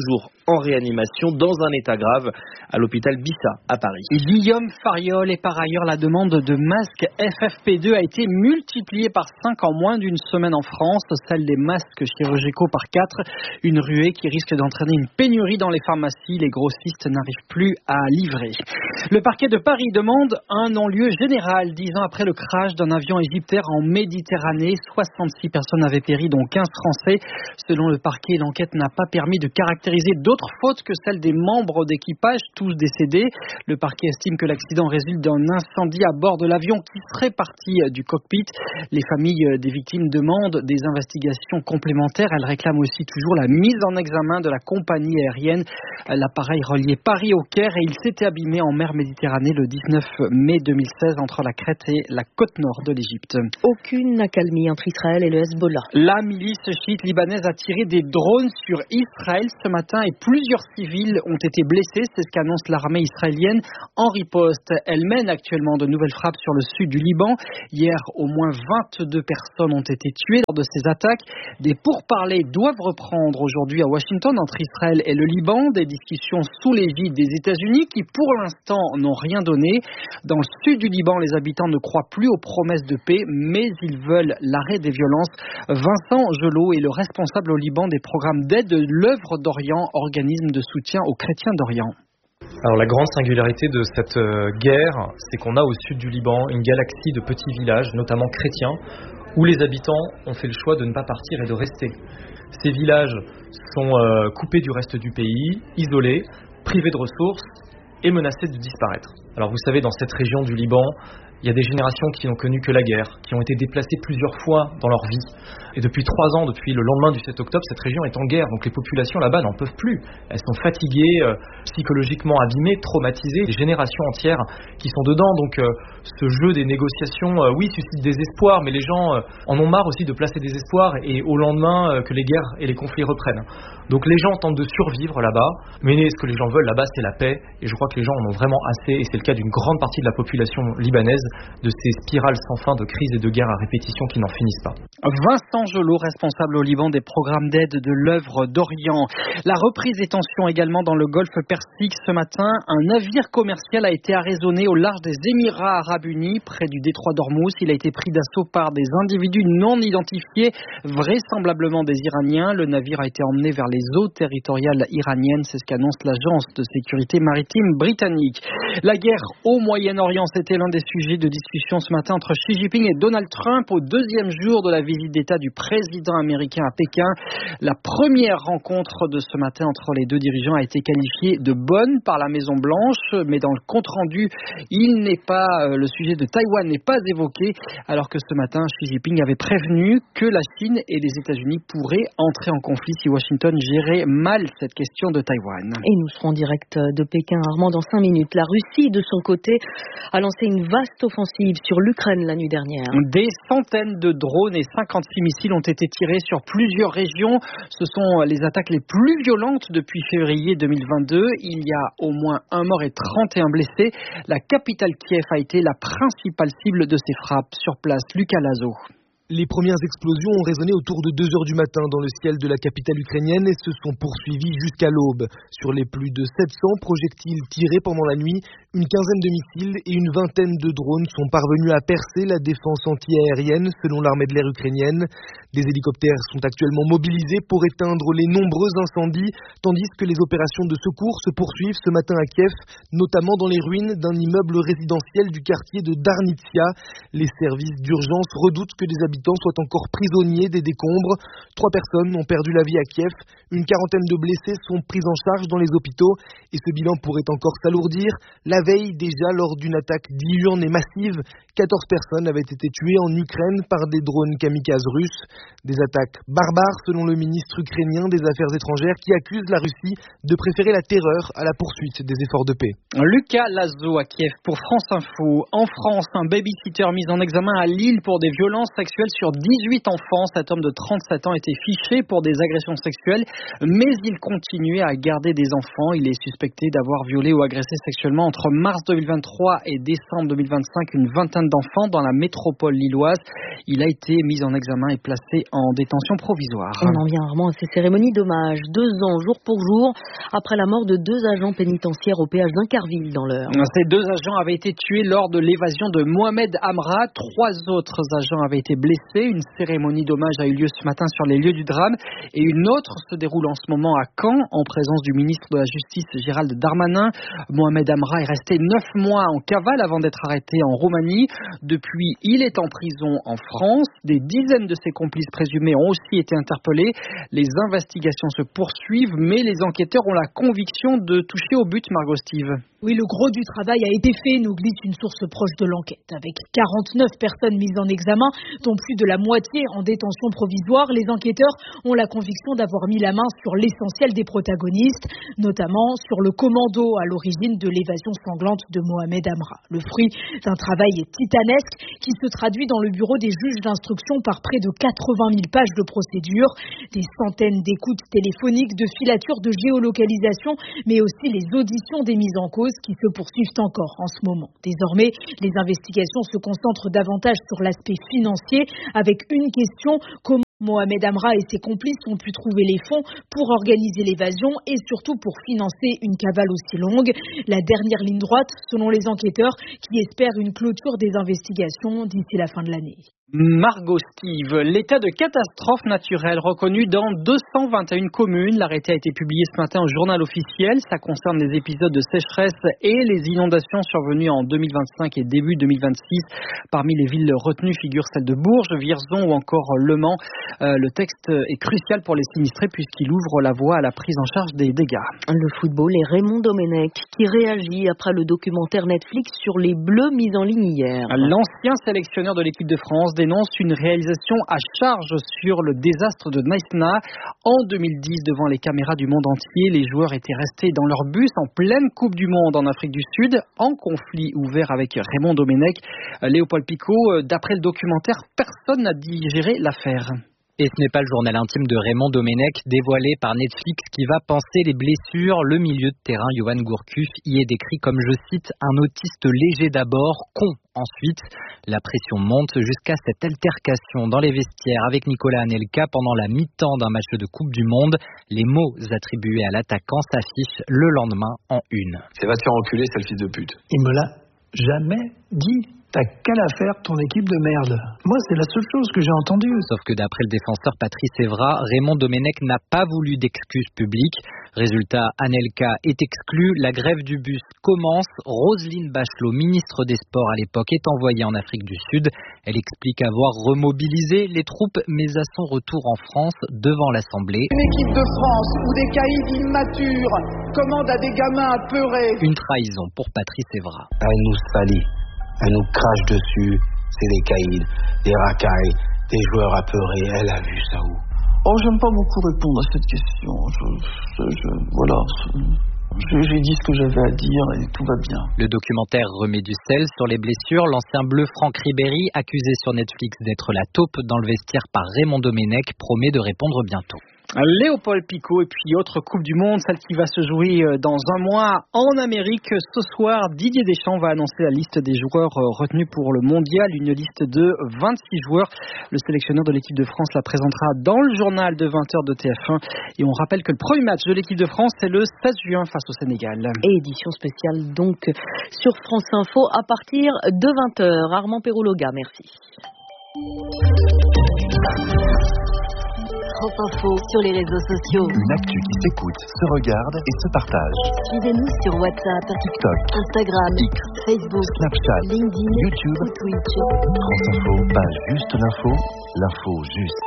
en réanimation dans un état grave à l'hôpital Bissa à Paris. Guillaume Fariol, et par ailleurs la demande de masques FFP2 a été multipliée par 5 en moins d'une semaine en France, celle des masques chirurgicaux par 4, une ruée qui risque d'entraîner une pénurie dans les pharmacies, les grossistes n'arrivent plus à livrer. Le parquet de Paris demande un non-lieu général, 10 ans après le crash d'un avion égyptaire en Méditerranée, 66 personnes avaient péri dont 15 Français. Selon le parquet, l'enquête n'a pas permis de caractériser d'autres fautes que celles des membres d'équipage, tous décédés. Le parquet estime que l'accident résulte d'un incendie à bord de l'avion qui serait parti du cockpit. Les familles des victimes demandent des investigations complémentaires. Elles réclament aussi toujours la mise en examen de la compagnie aérienne. L'appareil reliait Paris au Caire et il s'était abîmé en mer Méditerranée le 19 mai 2016 entre la Crète et la côte nord de l'Égypte. Aucune accalmie entre Israël et le Hezbollah. La milice chiite libanaise a tiré des drones sur Israël ce matin et plusieurs civils ont été blessés. C'est ce qu'annonce l'armée israélienne en riposte. Elle mène actuellement de nouvelles frappes sur le sud du Liban. Hier, au moins 22 personnes ont été tuées lors de ces attaques. Des pourparlers doivent reprendre aujourd'hui à Washington entre Israël et le Liban. Des discussions sous l'égide des États-Unis qui, pour l'instant, n'ont rien donné. Dans le sud du Liban, les habitants ne croient plus aux promesses de paix, mais ils veulent l'arrêt des violences. Vincent Gelot est le responsable au Liban des programmes d'aide de l'œuvre d'Orient, organisme de soutien aux chrétiens d'Orient. Alors la grande singularité de cette guerre, c'est qu'on a au sud du Liban une galaxie de petits villages, notamment chrétiens, où les habitants ont fait le choix de ne pas partir et de rester. Ces villages sont coupés du reste du pays, isolés, privés de ressources et menacés de disparaître. Alors vous savez, dans cette région du Liban, il y a des générations qui n'ont connu que la guerre, qui ont été déplacées plusieurs fois dans leur vie. Et depuis 3 ans, depuis le lendemain du 7 octobre, cette région est en guerre. Donc les populations là-bas n'en peuvent plus. Elles sont fatiguées, psychologiquement abîmées, traumatisées. Des générations entières qui sont dedans. Donc ce jeu des négociations, oui, suscite des espoirs, mais les gens en ont marre aussi de placer des espoirs et au lendemain que les guerres et les conflits reprennent. Donc les gens tentent de survivre là-bas, mais ce que les gens veulent là-bas, c'est la paix. Et je crois que les gens en ont vraiment assez, et c'est le cas d'une grande partie de la population libanaise, de ces spirales sans fin de crise et de guerre à répétition qui n'en finissent pas. Vincent Gelot, responsable au Liban des programmes d'aide de l'œuvre d'Orient. La reprise des tensions également dans le golfe Persique ce matin. Un navire commercial a été arraisonné au large des Émirats Arabes Unis, près du détroit d'Ormuz. Il a été pris d'assaut par des individus non identifiés, vraisemblablement des Iraniens. Le navire a été emmené vers les eaux territoriales iraniennes. C'est ce qu'annonce l'agence de sécurité maritime britannique. La guerre au Moyen-Orient, c'était l'un des sujets de discussion ce matin entre Xi Jinping et Donald Trump au 2e jour de la visite d'État du président américain à Pékin. La première rencontre de ce matin entre les deux dirigeants a été qualifiée de bonne par la Maison-Blanche, mais dans le compte-rendu, le sujet de Taïwan n'est pas évoqué, alors que ce matin, Xi Jinping avait prévenu que la Chine et les États-Unis pourraient entrer en conflit si Washington gérait mal cette question de Taïwan. Et nous serons en direct de Pékin, Armand, dans 5 minutes. La Russie, de son côté, a lancé une vaste offensive sur l'Ukraine la nuit dernière. Des centaines de drones et 56 missiles ont été tirés sur plusieurs régions. Ce sont les attaques les plus violentes depuis février 2022. Il y a au moins 1 mort et 31 blessés. La capitale Kiev a été la principale cible de ces frappes. Sur place, Lucas Lazo. Les premières explosions ont résonné autour de 2 heures du matin dans le ciel de la capitale ukrainienne et se sont poursuivies jusqu'à l'aube. Sur les plus de 700 projectiles tirés pendant la nuit, une quinzaine de missiles et une vingtaine de drones sont parvenus à percer la défense anti-aérienne selon l'armée de l'air ukrainienne. Des hélicoptères sont actuellement mobilisés pour éteindre les nombreux incendies, tandis que les opérations de secours se poursuivent ce matin à Kiev, notamment dans les ruines d'un immeuble résidentiel du quartier de Darnitsia. Les services d'urgence redoutent que des habitants soient encore prisonniers des décombres. 3 personnes ont perdu la vie à Kiev, une quarantaine de blessés sont pris en charge dans les hôpitaux et ce bilan pourrait encore s'alourdir. La veille, déjà lors d'une attaque diurne et massive, 14 personnes avaient été tuées en Ukraine par des drones kamikazes russes. Des attaques barbares selon le ministre ukrainien des Affaires étrangères qui accuse la Russie de préférer la terreur à la poursuite des efforts de paix. Lucas Lazo à Kiev pour France Info. En France, un babysitter mis en examen à Lille pour des violences sexuelles sur 18 enfants. Cet homme de 37 ans était fiché pour des agressions sexuelles, mais il continuait à garder des enfants. Il est suspecté d'avoir violé ou agressé sexuellement entre mars 2023 et décembre 2025 une vingtaine d'enfants dans la métropole lilloise. Il a été mis en examen et placé placé en détention provisoire. On en vient rarement à ces cérémonies d'hommage. 2 ans, jour pour jour, après la mort de 2 agents pénitentiaires au péage d'Incarville dans l'Eure. Ces 2 agents avaient été tués lors de l'évasion de Mohamed Amra. 3 autres agents avaient été blessés. Une cérémonie d'hommage a eu lieu ce matin sur les lieux du drame et une autre se déroule en ce moment à Caen en présence du ministre de la Justice Gérald Darmanin. Mohamed Amra est resté 9 mois en cavale avant d'être arrêté en Roumanie. Depuis, il est en prison en France. Des dizaines de ses complices présumés ont aussi été interpellés. Les investigations se poursuivent, mais les enquêteurs ont la conviction de toucher au but, Margot Steve. Oui, le gros du travail a été fait, nous glisse une source proche de l'enquête. Avec 49 personnes mises en examen, dont plus de la moitié en détention provisoire, les enquêteurs ont la conviction d'avoir mis la main sur l'essentiel des protagonistes, notamment sur le commando à l'origine de l'évasion sanglante de Mohamed Amra. Le fruit d'un travail titanesque qui se traduit dans le bureau des juges d'instruction par près de 80 000 pages de procédures, des centaines d'écoutes téléphoniques, de filatures de géolocalisation, mais aussi les auditions des mises en cause qui se poursuivent encore en ce moment. Désormais, les investigations se concentrent davantage sur l'aspect financier avec une question: comment Mohamed Amra et ses complices ont pu trouver les fonds pour organiser l'évasion et surtout pour financer une cavale aussi longue. La dernière ligne droite, selon les enquêteurs, qui espèrent une clôture des investigations d'ici la fin de l'année. Margot Steve, l'état de catastrophe naturelle reconnu dans 221 communes. L'arrêté a été publié ce matin au journal officiel. Ça concerne les épisodes de sécheresse et les inondations survenues en 2025 et début 2026. Parmi les villes retenues figurent celles de Bourges, Vierzon ou encore Le Mans. Le texte est crucial pour les sinistrés puisqu'il ouvre la voie à la prise en charge des dégâts. Le football et Raymond Domenech qui réagit après le documentaire Netflix sur les Bleus mis en ligne hier. L'ancien sélectionneur de l'équipe de France dénonce une réalisation à charge sur le désastre de Naïsna. En 2010, devant les caméras du monde entier, les joueurs étaient restés dans leur bus en pleine Coupe du Monde en Afrique du Sud, en conflit ouvert avec Raymond Domenech. Léopold Picot, d'après le documentaire, personne n'a digéré l'affaire. Et ce n'est pas le journal intime de Raymond Domenech dévoilé par Netflix qui va panser les blessures. Le milieu de terrain, Johan Gourcuff, y est décrit comme, je cite, un autiste léger d'abord, con ensuite. La pression monte jusqu'à cette altercation dans les vestiaires avec Nicolas Anelka pendant la mi-temps d'un match de Coupe du Monde. Les mots attribués à l'attaquant s'affichent le lendemain en une. C'est va te faire enculer, c'est le fils de pute. Il me l'a jamais dit. T'as qu'à la faire ton équipe de merde. Moi, c'est la seule chose que j'ai entendue. Sauf que d'après le défenseur Patrice Evra, Raymond Domenech n'a pas voulu d'excuses publiques. Résultat, Anelka est exclu, la grève du bus commence. Roselyne Bachelot, ministre des Sports à l'époque, est envoyée en Afrique du Sud. Elle explique avoir remobilisé les troupes, mais à son retour en France, devant l'Assemblée. Une équipe de France où des caïds immatures commandent à des gamins apeurés. Une trahison pour Patrice Evra. Elle nous salit. Elle nous crache dessus, c'est des caïds, des racailles, des joueurs apeurés. Elle a vu ça où? Oh, j'aime pas beaucoup répondre à cette question. Voilà. J'ai dit ce que j'avais à dire et tout va bien. Le documentaire remet du sel sur les blessures. L'ancien bleu Franck Ribéry, accusé sur Netflix d'être la taupe dans le vestiaire par Raymond Domenech, promet de répondre bientôt. Léopold Picot et puis autre Coupe du Monde, celle qui va se jouer dans un mois en Amérique. Ce soir, Didier Deschamps va annoncer la liste des joueurs retenus pour le mondial, une liste de 26 joueurs. Le sélectionneur de l'équipe de France la présentera dans le journal de 20h de TF1. Et on rappelle que le premier match de l'équipe de France, c'est le 16 juin face au Sénégal. Et édition spéciale donc sur France Info à partir de 20h. Armand Perrologa, merci. France Info sur les réseaux sociaux. Une actu qui s'écoute, se regarde et se partage. Suivez-nous sur WhatsApp, TikTok, Instagram, X, Facebook, Snapchat, LinkedIn, YouTube ou Twitch. France Info, pas juste l'info, l'info juste.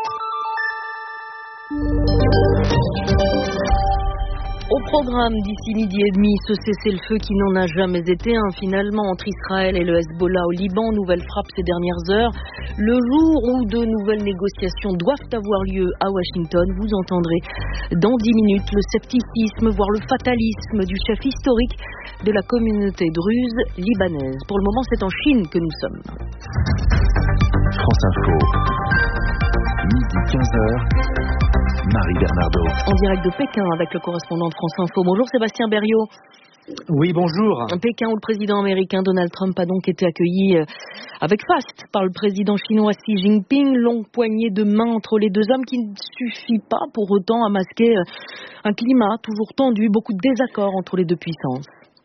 Au programme d'ici midi et demi, ce cessez-le-feu qui n'en a jamais été un finalement entre Israël et le Hezbollah au Liban. Nouvelle frappe ces dernières heures. Le jour où de nouvelles négociations doivent avoir lieu à Washington, vous entendrez dans 10 minutes le scepticisme, voire le fatalisme du chef historique de la communauté druze libanaise. Pour le moment, c'est en Chine que nous sommes. France Info, midi 15h. Marie Bernardo. En direct de Pékin avec le correspondant de France Info. Bonjour Sébastien Berriot. Oui, bonjour. Pékin, où le président américain Donald Trump a donc été accueilli avec faste par le président chinois Xi Jinping. Longue poignée de main entre les deux hommes qui ne suffit pas pour autant à masquer un climat toujours tendu, beaucoup de désaccords entre les deux puissances.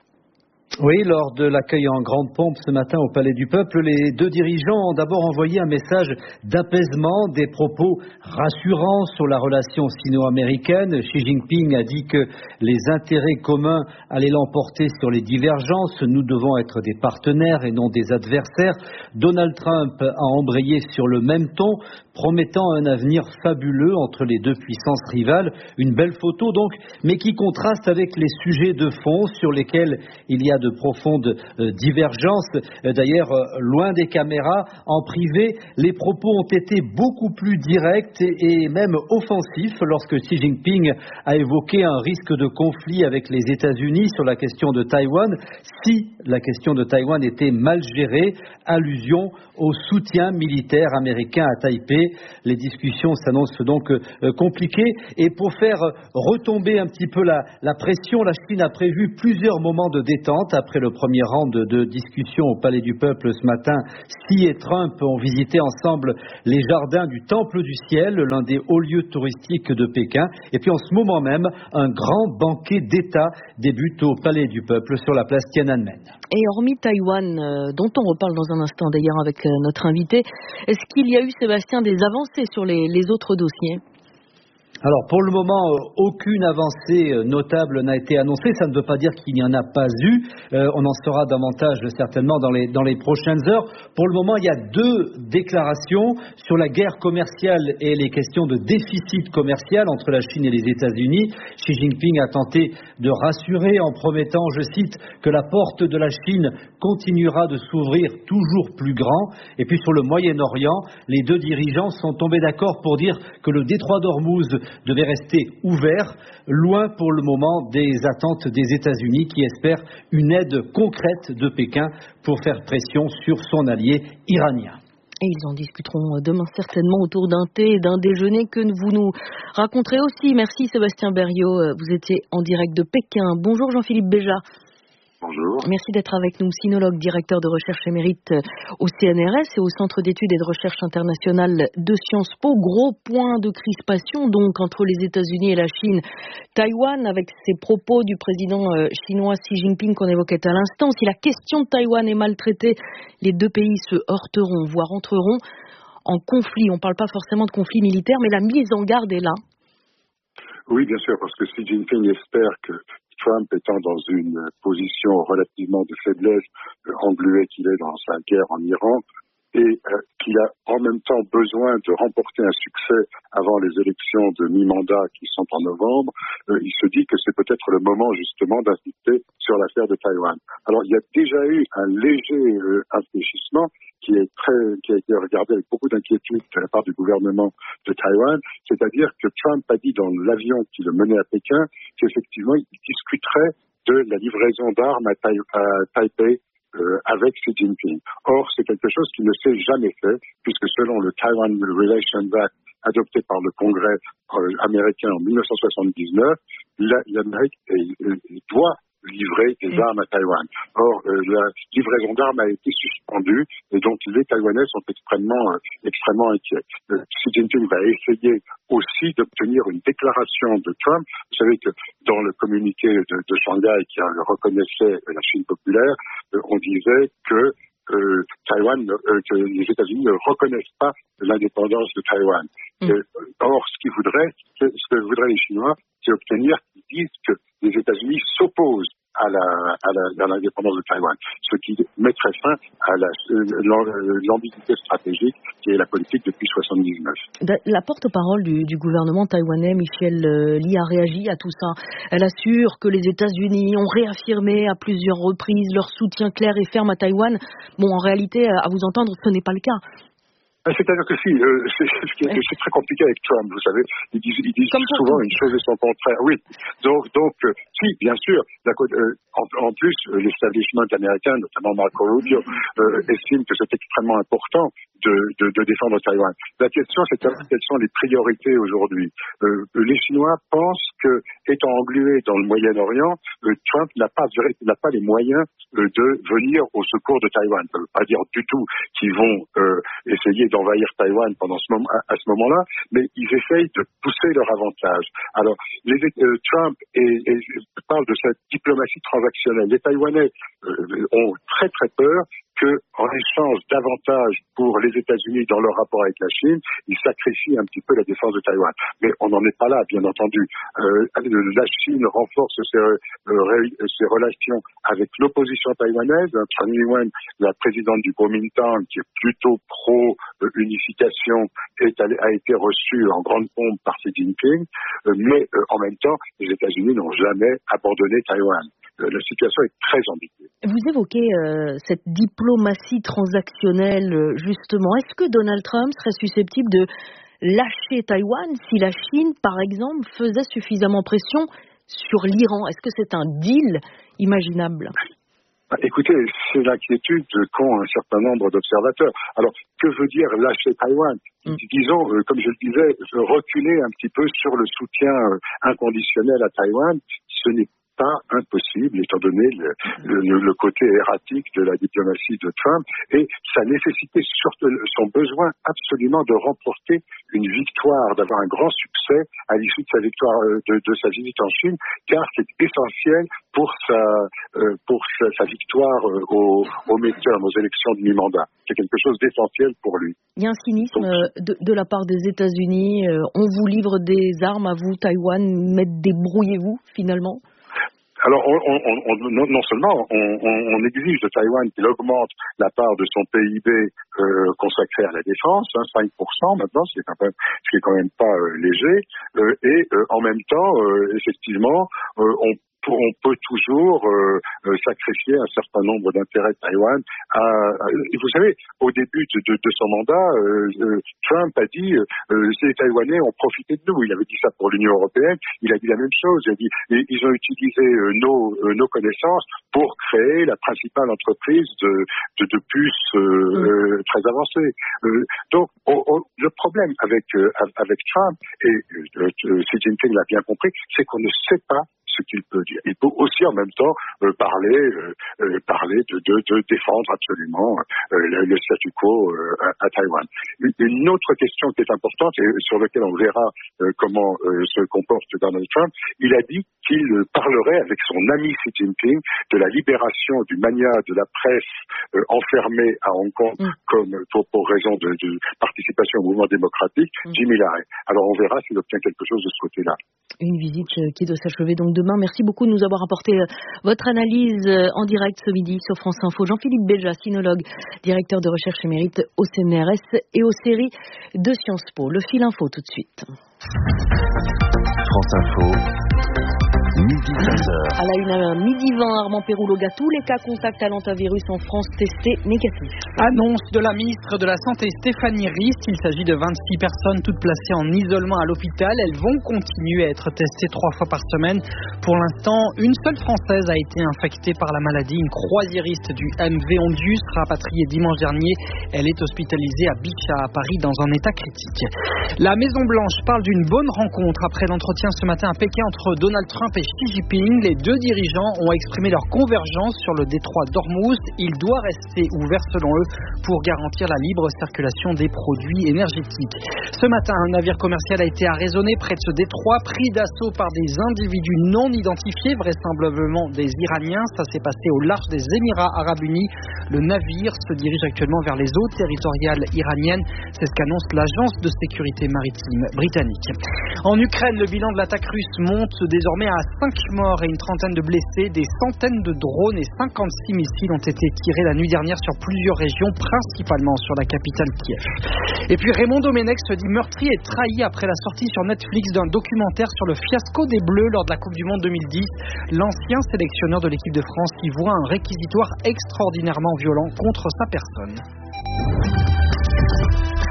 Oui, lors de l'accueil en grande pompe ce matin au Palais du Peuple, les deux dirigeants ont d'abord envoyé un message d'apaisement, des propos rassurants sur la relation sino-américaine. Xi Jinping a dit que les intérêts communs allaient l'emporter sur les divergences. Nous devons être des partenaires et non des adversaires. Donald Trump a embrayé sur le même ton, promettant un avenir fabuleux entre les deux puissances rivales. Une belle photo donc, mais qui contraste avec les sujets de fond sur lesquels il y a de profondes divergences. D'ailleurs, loin des caméras, en privé, les propos ont été beaucoup plus directs et même offensifs lorsque Xi Jinping a évoqué un risque de conflit avec les États-Unis sur la question de Taïwan. Si la question de Taïwan était mal gérée, allusion au soutien militaire américain à Taipei. Les discussions s'annoncent donc compliquées. Et pour faire retomber un petit peu la pression, la Chine a prévu plusieurs moments de détente. Après le premier round de discussion au Palais du Peuple ce matin, Xi et Trump ont visité ensemble les jardins du Temple du Ciel, l'un des hauts lieux touristiques de Pékin. Et puis en ce moment même, un grand banquet d'État débute au Palais du Peuple sur la place Tiananmen. Et hormis Taïwan, dont on reparle dans un instant d'ailleurs avec notre invité, est-ce qu'il y a eu, Sébastien, des avancées sur les autres dossiers ? Alors pour le moment, aucune avancée notable n'a été annoncée. Ça ne veut pas dire qu'il n'y en a pas eu. On en saura davantage certainement dans les prochaines heures. Pour le moment, il y a deux déclarations sur la guerre commerciale et les questions de déficit commercial entre la Chine et les États-Unis. Xi Jinping a tenté de rassurer en promettant, je cite, que la porte de la Chine continuera de s'ouvrir toujours plus grand. Et puis sur le Moyen-Orient, les deux dirigeants sont tombés d'accord pour dire que le détroit d'Ormuz devait rester ouvert, loin pour le moment des attentes des États-Unis qui espèrent une aide concrète de Pékin pour faire pression sur son allié iranien. Et ils en discuteront demain certainement autour d'un thé et d'un déjeuner que vous nous raconterez aussi. Merci Sébastien Berriot, vous étiez en direct de Pékin. Bonjour Jean-Philippe Béja. Bonjour. Merci d'être avec nous, sinologue, directeur de recherche émérite au CNRS et au Centre d'études et de recherche internationale de Sciences Po. Gros point de crispation donc entre les États-Unis et la Chine. Taïwan, avec ces propos du président chinois Xi Jinping qu'on évoquait à l'instant, si la question de Taïwan est maltraitée, les deux pays se heurteront, voire entreront en conflit. On ne parle pas forcément de conflit militaire, mais la mise en garde est là. Oui, bien sûr, parce que Xi Jinping espère que Trump étant dans une position relativement de faiblesse, englué qu'il est dans sa guerre en Iran, et qu'il a en même temps besoin de remporter un succès avant les élections de mi-mandat qui sont en novembre, il se dit que c'est peut-être le moment justement d'insister sur l'affaire de Taïwan. Alors il y a déjà eu un léger infléchissement qui a été regardé avec beaucoup d'inquiétude de la part du gouvernement de Taïwan, c'est-à-dire que Trump a dit dans l'avion qui le menait à Pékin qu'effectivement il discuterait de la livraison d'armes à Taipei avec Xi Jinping. Or, c'est quelque chose qui ne s'est jamais fait, puisque selon le Taiwan Relations Act adopté par le Congrès américain en 1979, l'Amérique doit livrer des armes à Taïwan. Or, la livraison d'armes a été suspendue et donc les Taïwanais sont extrêmement inquiets. Xi Jinping va essayer aussi d'obtenir une déclaration de Trump. Vous savez que dans le communiqué de Shanghai qui reconnaissait la Chine populaire, on disait que que les États-Unis ne reconnaissent pas l'indépendance de Taïwan. Or, ce que voudraient les Chinois, c'est obtenir qu'ils disent que les États-Unis s'opposent à l'indépendance de Taïwan, ce qui mettrait fin à l'ambiguïté stratégique qui est la politique depuis 1979. La porte-parole du gouvernement taïwanais, Michelle Lee, a réagi à tout ça. Elle assure que les États-Unis ont réaffirmé à plusieurs reprises leur soutien clair et ferme à Taïwan. Bon, en réalité, à vous entendre, ce n'est pas le cas. C'est-à-dire que c'est très compliqué avec Trump, vous savez. Ils disent souvent une chose et son contraire. Oui. Donc, si, bien sûr. En plus, l'establishment américain, notamment Marco Rubio, estime que c'est extrêmement important de défendre Taïwan. La question, c'est quelles sont les priorités aujourd'hui. Les Chinois pensent que, étant englués dans le Moyen-Orient, Trump n'a pas les moyens de venir au secours de Taïwan. Ça ne veut pas dire du tout qu'ils vont essayer d'envahir Taïwan à ce moment-là, mais ils essayent de pousser leur avantage. Alors, Trump parle de cette diplomatie transactionnelle. Les Taïwanais ont très très peur qu'en échange d'avantages pour les États-Unis dans leur rapport avec la Chine, ils sacrifient un petit peu la défense de Taïwan. Mais on n'en est pas là, bien entendu. La Chine renforce ses relations avec l'opposition taïwanaise. Tsai Ing-wen, la présidente du Kuomintang, qui est plutôt pro-unification, a été reçue en grande pompe par Xi Jinping. Mais en même temps, les États-Unis n'ont jamais abandonné Taïwan. La situation est très ambiguë. Vous évoquez cette diplomatie transactionnelle, justement. Est-ce que Donald Trump serait susceptible de lâcher Taïwan si la Chine, par exemple, faisait suffisamment pression sur l'Iran? Est-ce que c'est un deal imaginable? Écoutez, c'est l'inquiétude qu'ont un certain nombre d'observateurs. Alors, que veut dire lâcher Taïwan? Disons, comme je le disais, reculer un petit peu sur le soutien inconditionnel à Taïwan, ce n'est pas impossible, étant donné le côté erratique de la diplomatie de Trump, et sa nécessité, surtout son besoin absolument de remporter une victoire, d'avoir un grand succès à l'issue de sa victoire, de sa visite en Chine, car c'est essentiel pour sa victoire au midterm, aux élections de mi-mandat. C'est quelque chose d'essentiel pour lui. Il y a un cynisme de la part des États-Unis. On vous livre des armes à vous, Taïwan, mais débrouillez-vous finalement. Alors, non seulement on exige de Taïwan qu'il augmente la part de son PIB consacré à la défense, 5% maintenant, ce qui est quand même pas léger, et en même temps, effectivement, on peut toujours sacrifier un certain nombre d'intérêts de Taïwan. Vous savez, au début de son mandat, Trump a dit les Taïwanais ont profité de nous. Il avait dit ça pour l'Union européenne. Il a dit la même chose. Il a dit ils ont utilisé nos connaissances pour créer la principale entreprise de puces très avancées. Donc, le problème avec Trump, et Xi Jinping l'a bien compris, c'est qu'on ne sait pas ce qu'il peut dire. Il peut aussi en même temps parler de défendre absolument le statu quo à Taïwan. Une autre question qui est importante et sur laquelle on verra comment se comporte Donald Trump, il a dit qu'il parlerait avec son ami Xi Jinping de la libération du mania de la presse enfermée à Hong Kong comme pour raison de participation au mouvement démocratique, Jimmy Lai. Alors on verra s'il obtient quelque chose de ce côté-là. Une visite qui doit s'achever donc demain. Merci beaucoup de nous avoir apporté votre analyse en direct ce midi sur France Info. Jean-Philippe Béja, sinologue, directeur de recherche émérite au CNRS et aux séries de Sciences Po. Le fil info tout de suite. France Info. Midi 15h. À la une, midi 20, Armand Pérouloga, tous les cas contacts à l'hantavirus en France testés négatifs. Annonce de la ministre de la Santé Stéphanie Rist. Il s'agit de 26 personnes toutes placées en isolement à l'hôpital. Elles vont continuer à être testées 3 fois par semaine. Pour l'instant, une seule Française a été infectée par la maladie. Une croisiériste du MV Ondius, rapatriée dimanche dernier. Elle est hospitalisée à Bichat, à Paris, dans un état critique. La Maison-Blanche parle d'une bonne rencontre après l'entretien ce matin à Pékin entre Donald Trump et Xi Jinping. Les deux dirigeants ont exprimé leur convergence sur le détroit d'Ormuz. Il doit rester ouvert selon eux pour garantir la libre circulation des produits énergétiques. Ce matin, un navire commercial a été arraisonné près de ce détroit, pris d'assaut par des individus non identifiés, vraisemblablement des Iraniens. Ça s'est passé au large des Émirats Arabes Unis. Le navire se dirige actuellement vers les eaux territoriales iraniennes. C'est ce qu'annonce l'agence de sécurité maritime britannique. En Ukraine, le bilan de l'attaque russe monte désormais à 5 morts et une trentaine de blessés. Des centaines de drones et 56 missiles ont été tirés la nuit dernière sur plusieurs régions, principalement sur la capitale Kiev. Et puis Raymond Domenech se dit meurtri et trahi après la sortie sur Netflix d'un documentaire sur le fiasco des Bleus lors de la Coupe du Monde 2010. L'ancien sélectionneur de l'équipe de France y voit un réquisitoire extraordinairement violent contre sa personne.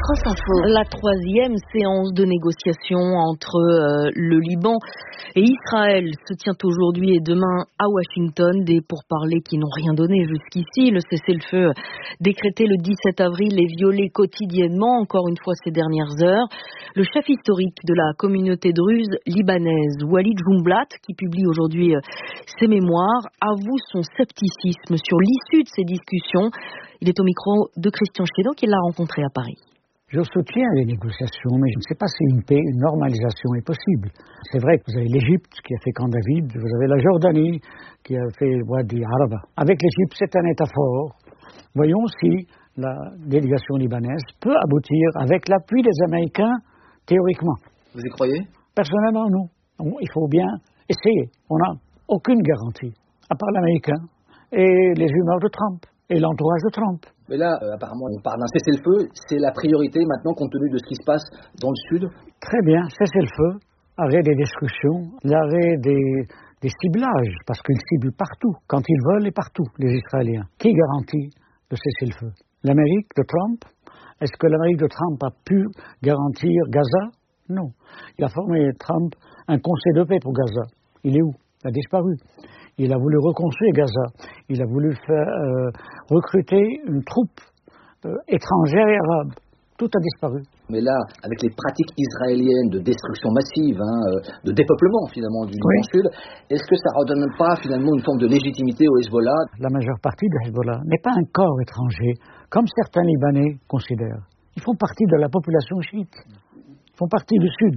France Info. La 3e séance de négociation entre le Liban et Israël se tient aujourd'hui et demain à Washington. Des pourparlers qui n'ont rien donné jusqu'ici. Le cessez-le-feu décrété le 17 avril est violé quotidiennement, encore une fois ces dernières heures. Le chef historique de la communauté druze libanaise, Walid Jumblat, qui publie aujourd'hui ses mémoires, avoue son scepticisme sur l'issue de ces discussions. Il est au micro de Christian Chédon qui l'a rencontré à Paris. Je soutiens les négociations, mais je ne sais pas si une paix, une normalisation est possible. C'est vrai que vous avez l'Égypte qui a fait Camp David, vous avez la Jordanie qui a fait Wadi Araba. Avec l'Égypte, c'est un État fort. Voyons si la délégation libanaise peut aboutir avec l'appui des Américains, théoriquement. Vous y croyez? Personnellement, non. Il faut bien essayer. On n'a aucune garantie, à part l'Américain et les humeurs de Trump et l'entourage de Trump. Mais là, apparemment, on parle d'un cessez-le-feu. C'est la priorité maintenant, compte tenu de ce qui se passe dans le sud? Très bien, cessez-le-feu, arrêt des destructions, l'arrêt des ciblages, parce qu'ils ciblent partout, quand ils veulent et partout, les Israéliens. Qui garantit le cessez-le-feu? L'Amérique de Trump? Est-ce que l'Amérique de Trump a pu garantir Gaza? Non. Il a formé, Trump, un conseil de paix pour Gaza. Il est où? Il a disparu. Il a voulu reconstruire Gaza. Il a voulu recruter une troupe étrangère et arabe. Tout a disparu. Mais là, avec les pratiques israéliennes de destruction massive, de dépeuplement finalement du Liban Sud, est-ce que ça ne redonne pas finalement une forme de légitimité au Hezbollah? La majeure partie de Hezbollah n'est pas un corps étranger, comme certains Libanais considèrent. Ils font partie de la population chiite. Ils font partie du Sud.